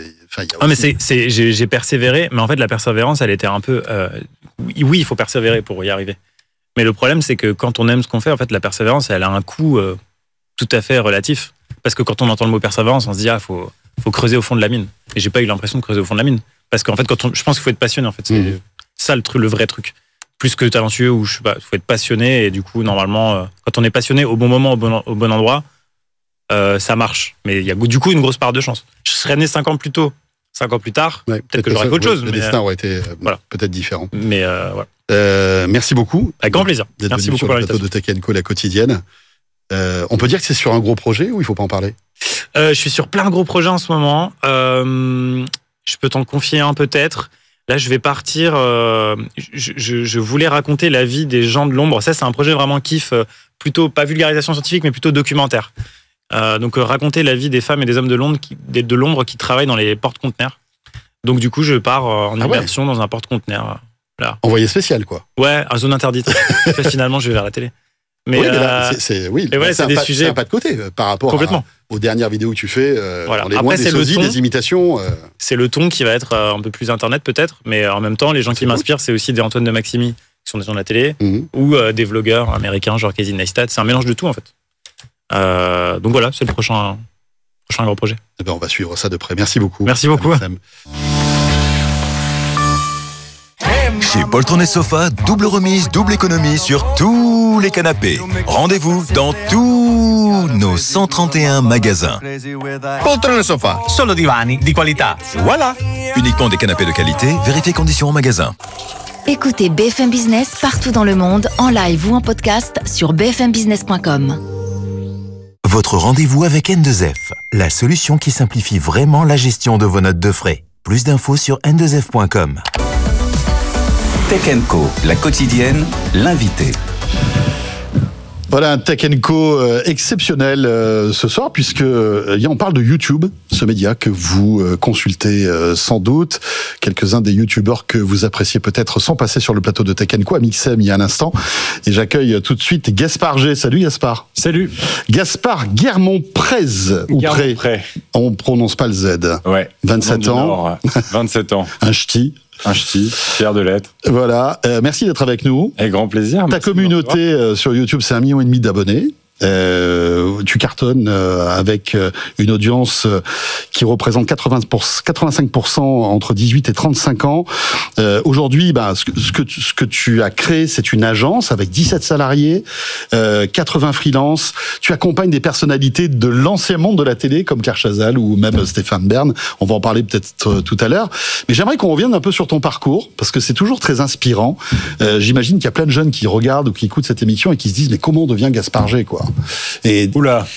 j'ai persévéré, mais en fait, la persévérance, elle était un peu. Oui, il faut persévérer pour y arriver. Mais le problème, c'est que quand on aime ce qu'on fait, en fait, la persévérance, elle a un coût tout à fait relatif. Parce que quand on entend le mot persévérance, on se dit faut creuser au fond de la mine. Et j'ai pas eu l'impression de creuser au fond de la mine. Parce qu'en fait, je pense qu'il faut être passionné. En fait, c'est ça le vrai truc. Plus que talentueux, ou je sais pas, faut être passionné. Et du coup, normalement, quand on est passionné au bon moment, au bon endroit, ça marche. Mais il y a du coup une grosse part de chance. Je serais né 5 ans plus tôt, 5 ans plus tard, peut-être que j'aurais fait autre chose. Le destin aurait été peut-être différent. Mais voilà. Merci beaucoup. Avec grand plaisir. Merci beaucoup pour l'invitation de Tech & Co, la quotidienne. On peut dire que c'est sur un gros projet ou il faut pas en parler? Je suis sur plein de gros projets en ce moment. Je peux t'en confier un peut-être. Là, je vais partir. Je voulais raconter la vie des gens de l'ombre. Ça, c'est un projet vraiment kiff, plutôt pas vulgarisation scientifique, mais plutôt documentaire. Donc raconter la vie des femmes et des hommes de l'ombre qui travaillent dans les porte-conteneurs. Donc du coup, je pars en immersion dans un porte-conteneur. Là. Envoyé spécial, quoi. Ouais, à zone interdite. Finalement, je vais vers la télé. Mais là, c'est des sujets. C'est un pas de côté par rapport aux dernières vidéos que tu fais. Dans les mois des sosies, des imitations. C'est le ton qui va être un peu plus internet peut-être, mais en même temps, les gens qui m'inspirent, c'est aussi des Antoine de Maximi, qui sont des gens de la télé, ou des vlogueurs américains, genre Casey Neistat. C'est un mélange de tout en fait. Donc voilà, c'est le prochain gros projet. On va suivre ça de près. Merci beaucoup. Merci beaucoup. Chez Poltron et Sofa, double remise, double économie sur tous les canapés. Rendez-vous dans tous nos 131 magasins. Poltron e Sofa, solo divani di qualità. Voilà. Uniquement des canapés de qualité, vérifiez conditions en magasin. Écoutez BFM Business partout dans le monde, en live ou en podcast sur bfmbusiness.com. Votre rendez-vous avec N2F, la solution qui simplifie vraiment la gestion de vos notes de frais. Plus d'infos sur n2f.com. Tech & Co, la quotidienne, l'invité. Voilà un Tech & Co exceptionnel ce soir, puisque on parle de YouTube, ce média que vous consultez sans doute. Quelques-uns des YouTubeurs que vous appréciez peut-être sont passés sur le plateau de Tech & Co à Mixem il y a un instant. Et j'accueille tout de suite Gaspard G. Salut Gaspard. Salut. Gaspard Guermont-Prez, ou Pré. On prononce pas le Z. Ouais. 27 ans. Nord, 27 ans. Un ch'ti. Un ch'ti, fier de l'être. Voilà, merci d'être avec nous. Avec grand plaisir. Ta communauté sur YouTube, c'est 1,5 million d'abonnés. Tu cartonnes avec une audience qui représente 85% entre 18 et 35 ans. Aujourd'hui, ce que tu as créé, c'est une agence avec 17 salariés, 80 freelances. Tu accompagnes des personnalités de l'ancien monde de la télé comme Claire Chazal ou même Stéphane Bern. On va en parler peut-être tout à l'heure. Mais j'aimerais qu'on revienne un peu sur ton parcours parce que c'est toujours très inspirant. J'imagine qu'il y a plein de jeunes qui regardent ou qui écoutent cette émission et qui se disent mais comment on devient Gaspard G, quoi. Et... Oula.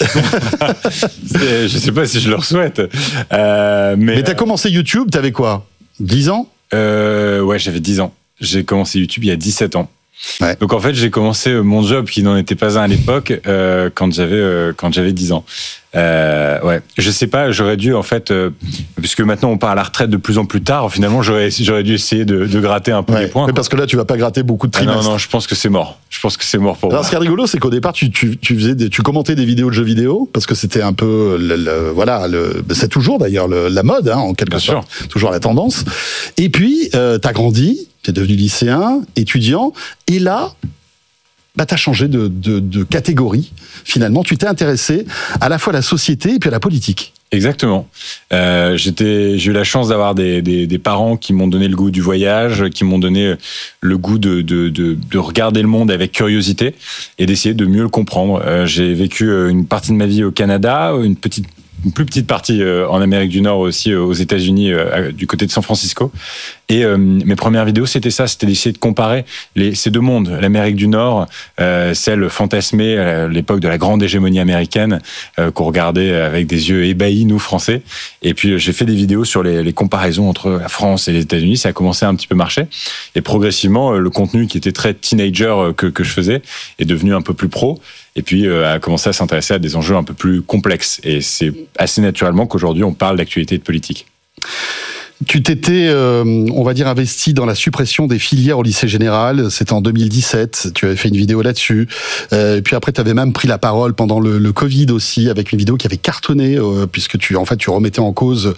Je sais pas si je leur souhaite. Mais t'as commencé YouTube, t'avais quoi, 10 ans? Ouais, j'avais 10 ans. J'ai commencé YouTube il y a 17 ans. Ouais. Donc en fait, j'ai commencé mon job qui n'en était pas un à l'époque quand j'avais 10 ans. Ouais, je sais pas, j'aurais dû en fait, puisque maintenant on part à la retraite de plus en plus tard, finalement j'aurais dû essayer de gratter un peu les points. Mais parce que là tu vas pas gratter beaucoup de trimestres. Non, je pense que c'est mort. Je pense que c'est mort pour moi. Alors ce qui est rigolo, c'est qu'au départ tu commentais des vidéos de jeux vidéo parce que c'était un peu c'est toujours d'ailleurs la mode en quelque sorte, toujours la tendance. Et puis t'as grandi, t'es devenu lycéen, étudiant, et là t'as changé de catégorie. Finalement, tu t'es intéressé à la fois à la société et puis à la politique. Exactement. J'ai eu la chance d'avoir des parents qui m'ont donné le goût du voyage, qui m'ont donné le goût de regarder le monde avec curiosité et d'essayer de mieux le comprendre. J'ai vécu une partie de ma vie au Canada, une plus petite partie en Amérique du Nord aussi, aux États-Unis, du côté de San Francisco. Et mes premières vidéos, c'était d'essayer de comparer ces deux mondes. L'Amérique du Nord, celle fantasmée à l'époque de la grande hégémonie américaine, qu'on regardait avec des yeux ébahis, nous, Français. Et puis, j'ai fait des vidéos sur les comparaisons entre la France et les États-Unis. Ça a commencé à un petit peu marcher. Et progressivement, le contenu qui était très teenager que je faisais est devenu un peu plus pro. Et puis, a commencé à s'intéresser à des enjeux un peu plus complexes. Et c'est assez naturellement qu'aujourd'hui, on parle d'actualité et de politique. Tu t'étais, on va dire, investi dans la suppression des filières au lycée général. C'était en 2017. Tu avais fait une vidéo là-dessus. Et puis après, tu avais même pris la parole pendant le Covid aussi, avec une vidéo qui avait cartonné, puisque tu remettais en cause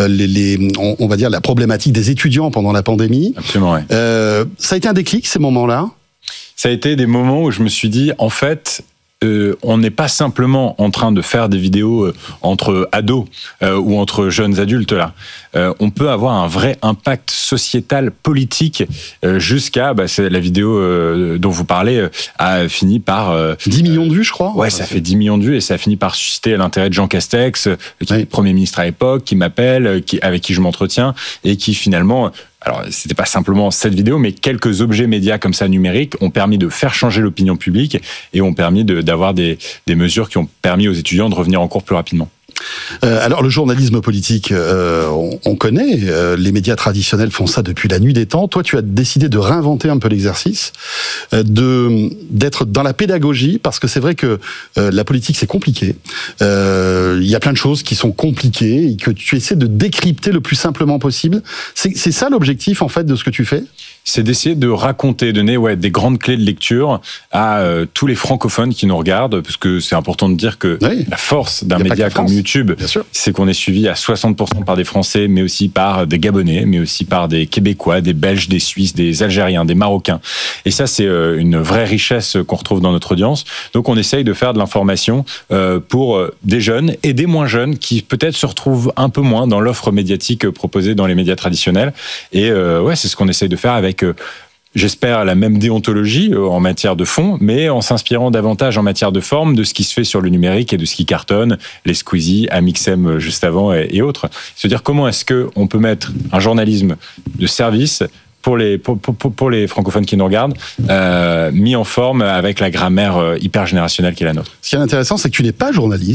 on va dire, la problématique des étudiants pendant la pandémie. Absolument, ouais. Ça a été un déclic, ces moments-là? Ça a été des moments où je me suis dit, en fait, on n'est pas simplement en train de faire des vidéos entre ados ou entre jeunes adultes là. On peut avoir un vrai impact sociétal, politique, jusqu'à c'est la vidéo dont vous parlez a fini par 10 millions de vues, je crois. Ouais, ça fait 10 millions de vues et ça a fini par susciter l'intérêt de Jean Castex, qui est Premier ministre à l'époque, qui m'appelle, avec qui je m'entretiens et qui finalement... Alors, c'était pas simplement cette vidéo, mais quelques objets médias comme ça numériques ont permis de faire changer l'opinion publique et ont permis d'avoir des mesures qui ont permis aux étudiants de revenir en cours plus rapidement. Alors le journalisme politique, on connaît, les médias traditionnels font ça depuis la nuit des temps. Toi, tu as décidé de réinventer un peu l'exercice, d'être dans la pédagogie, parce que c'est vrai que la politique c'est compliqué. Il y a plein de choses qui sont compliquées et que tu essaies de décrypter le plus simplement possible. C'est ça l'objectif en fait de ce que tu fais ? C'est d'essayer de raconter, donner des grandes clés de lecture à tous les francophones qui nous regardent, parce que c'est important de dire que la force d'un média comme YouTube, c'est qu'on est suivi à 60% par des Français, mais aussi par des Gabonais, mais aussi par des Québécois, des Belges, des Suisses, des Algériens, des Marocains. Et ça, c'est une vraie richesse qu'on retrouve dans notre audience. Donc on essaye de faire de l'information pour des jeunes et des moins jeunes qui peut-être se retrouvent un peu moins dans l'offre médiatique proposée dans les médias traditionnels. Et c'est ce qu'on essaye de faire avec, j'espère, la même déontologie en matière de fond, mais en s'inspirant davantage en matière de forme de ce qui se fait sur le numérique et de ce qui cartonne, les Squeezie, Amixem juste avant et autres. C'est-à-dire comment est-ce qu'on peut mettre un journalisme de service pour les francophones qui nous regardent, mis en forme avec la grammaire hyper générationnelle qui est la nôtre. Ce qui est intéressant, c'est que tu n'es pas journaliste,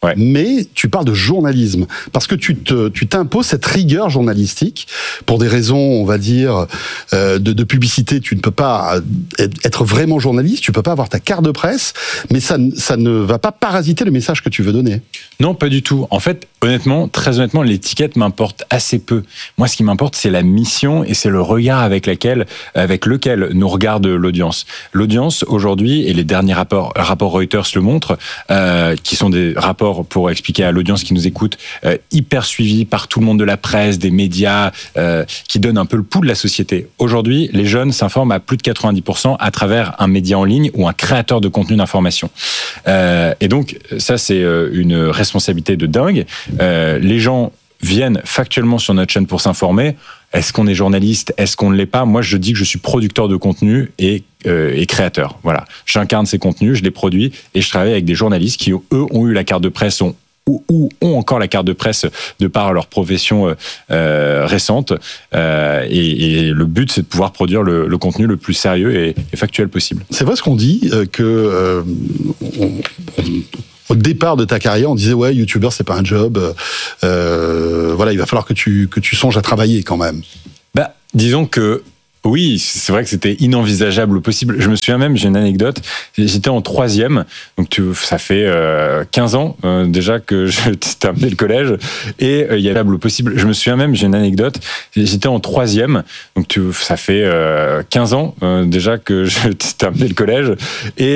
Ouais. Mais tu parles de journalisme parce que tu t'imposes cette rigueur journalistique pour des raisons, on va dire, de publicité. Tu ne peux pas être vraiment journaliste, tu peux pas avoir ta carte de presse, mais ça ne va pas parasiter le message que tu veux donner. Non, pas du tout. En fait, très honnêtement, l'étiquette m'importe assez peu. Moi, ce qui m'importe, c'est la mission et c'est le regard avec lequel nous regarde l'audience. L'audience, aujourd'hui, et les derniers rapports Reuters le montrent, qui sont des rapports, pour expliquer à l'audience qui nous écoute, hyper suivis par tout le monde de la presse, des médias, qui donnent un peu le pouls de la société. Aujourd'hui, les jeunes s'informent à plus de 90% à travers un média en ligne ou un créateur de contenu d'information. Et donc, ça, c'est une responsabilité de dingue. Les gens viennent factuellement sur notre chaîne pour s'informer. Est-ce qu'on est journaliste? Est-ce qu'on ne l'est pas? Moi, je dis que je suis producteur de contenu et créateur. Voilà. J'incarne ces contenus, je les produis et je travaille avec des journalistes qui, eux, ont eu la carte de presse, ou ont encore la carte de presse de par leur profession récente. Et le but, c'est de pouvoir produire le contenu le plus sérieux et factuel possible. C'est vrai ce qu'on dit, au départ de ta carrière, on disait ouais, youtubeur c'est pas un job. Voilà, il va falloir que tu songes à travailler quand même. Bah, disons que oui, c'est vrai que c'était inenvisageable au possible. Je me souviens même, j'ai une anecdote, j'étais en 3e, donc ça fait 15 ans déjà que j'ai terminé le collège, et il y avait au possible. Je me souviens même, j'ai une anecdote, j'étais en 3e, donc ça fait 15 ans déjà que j'ai terminé le collège, et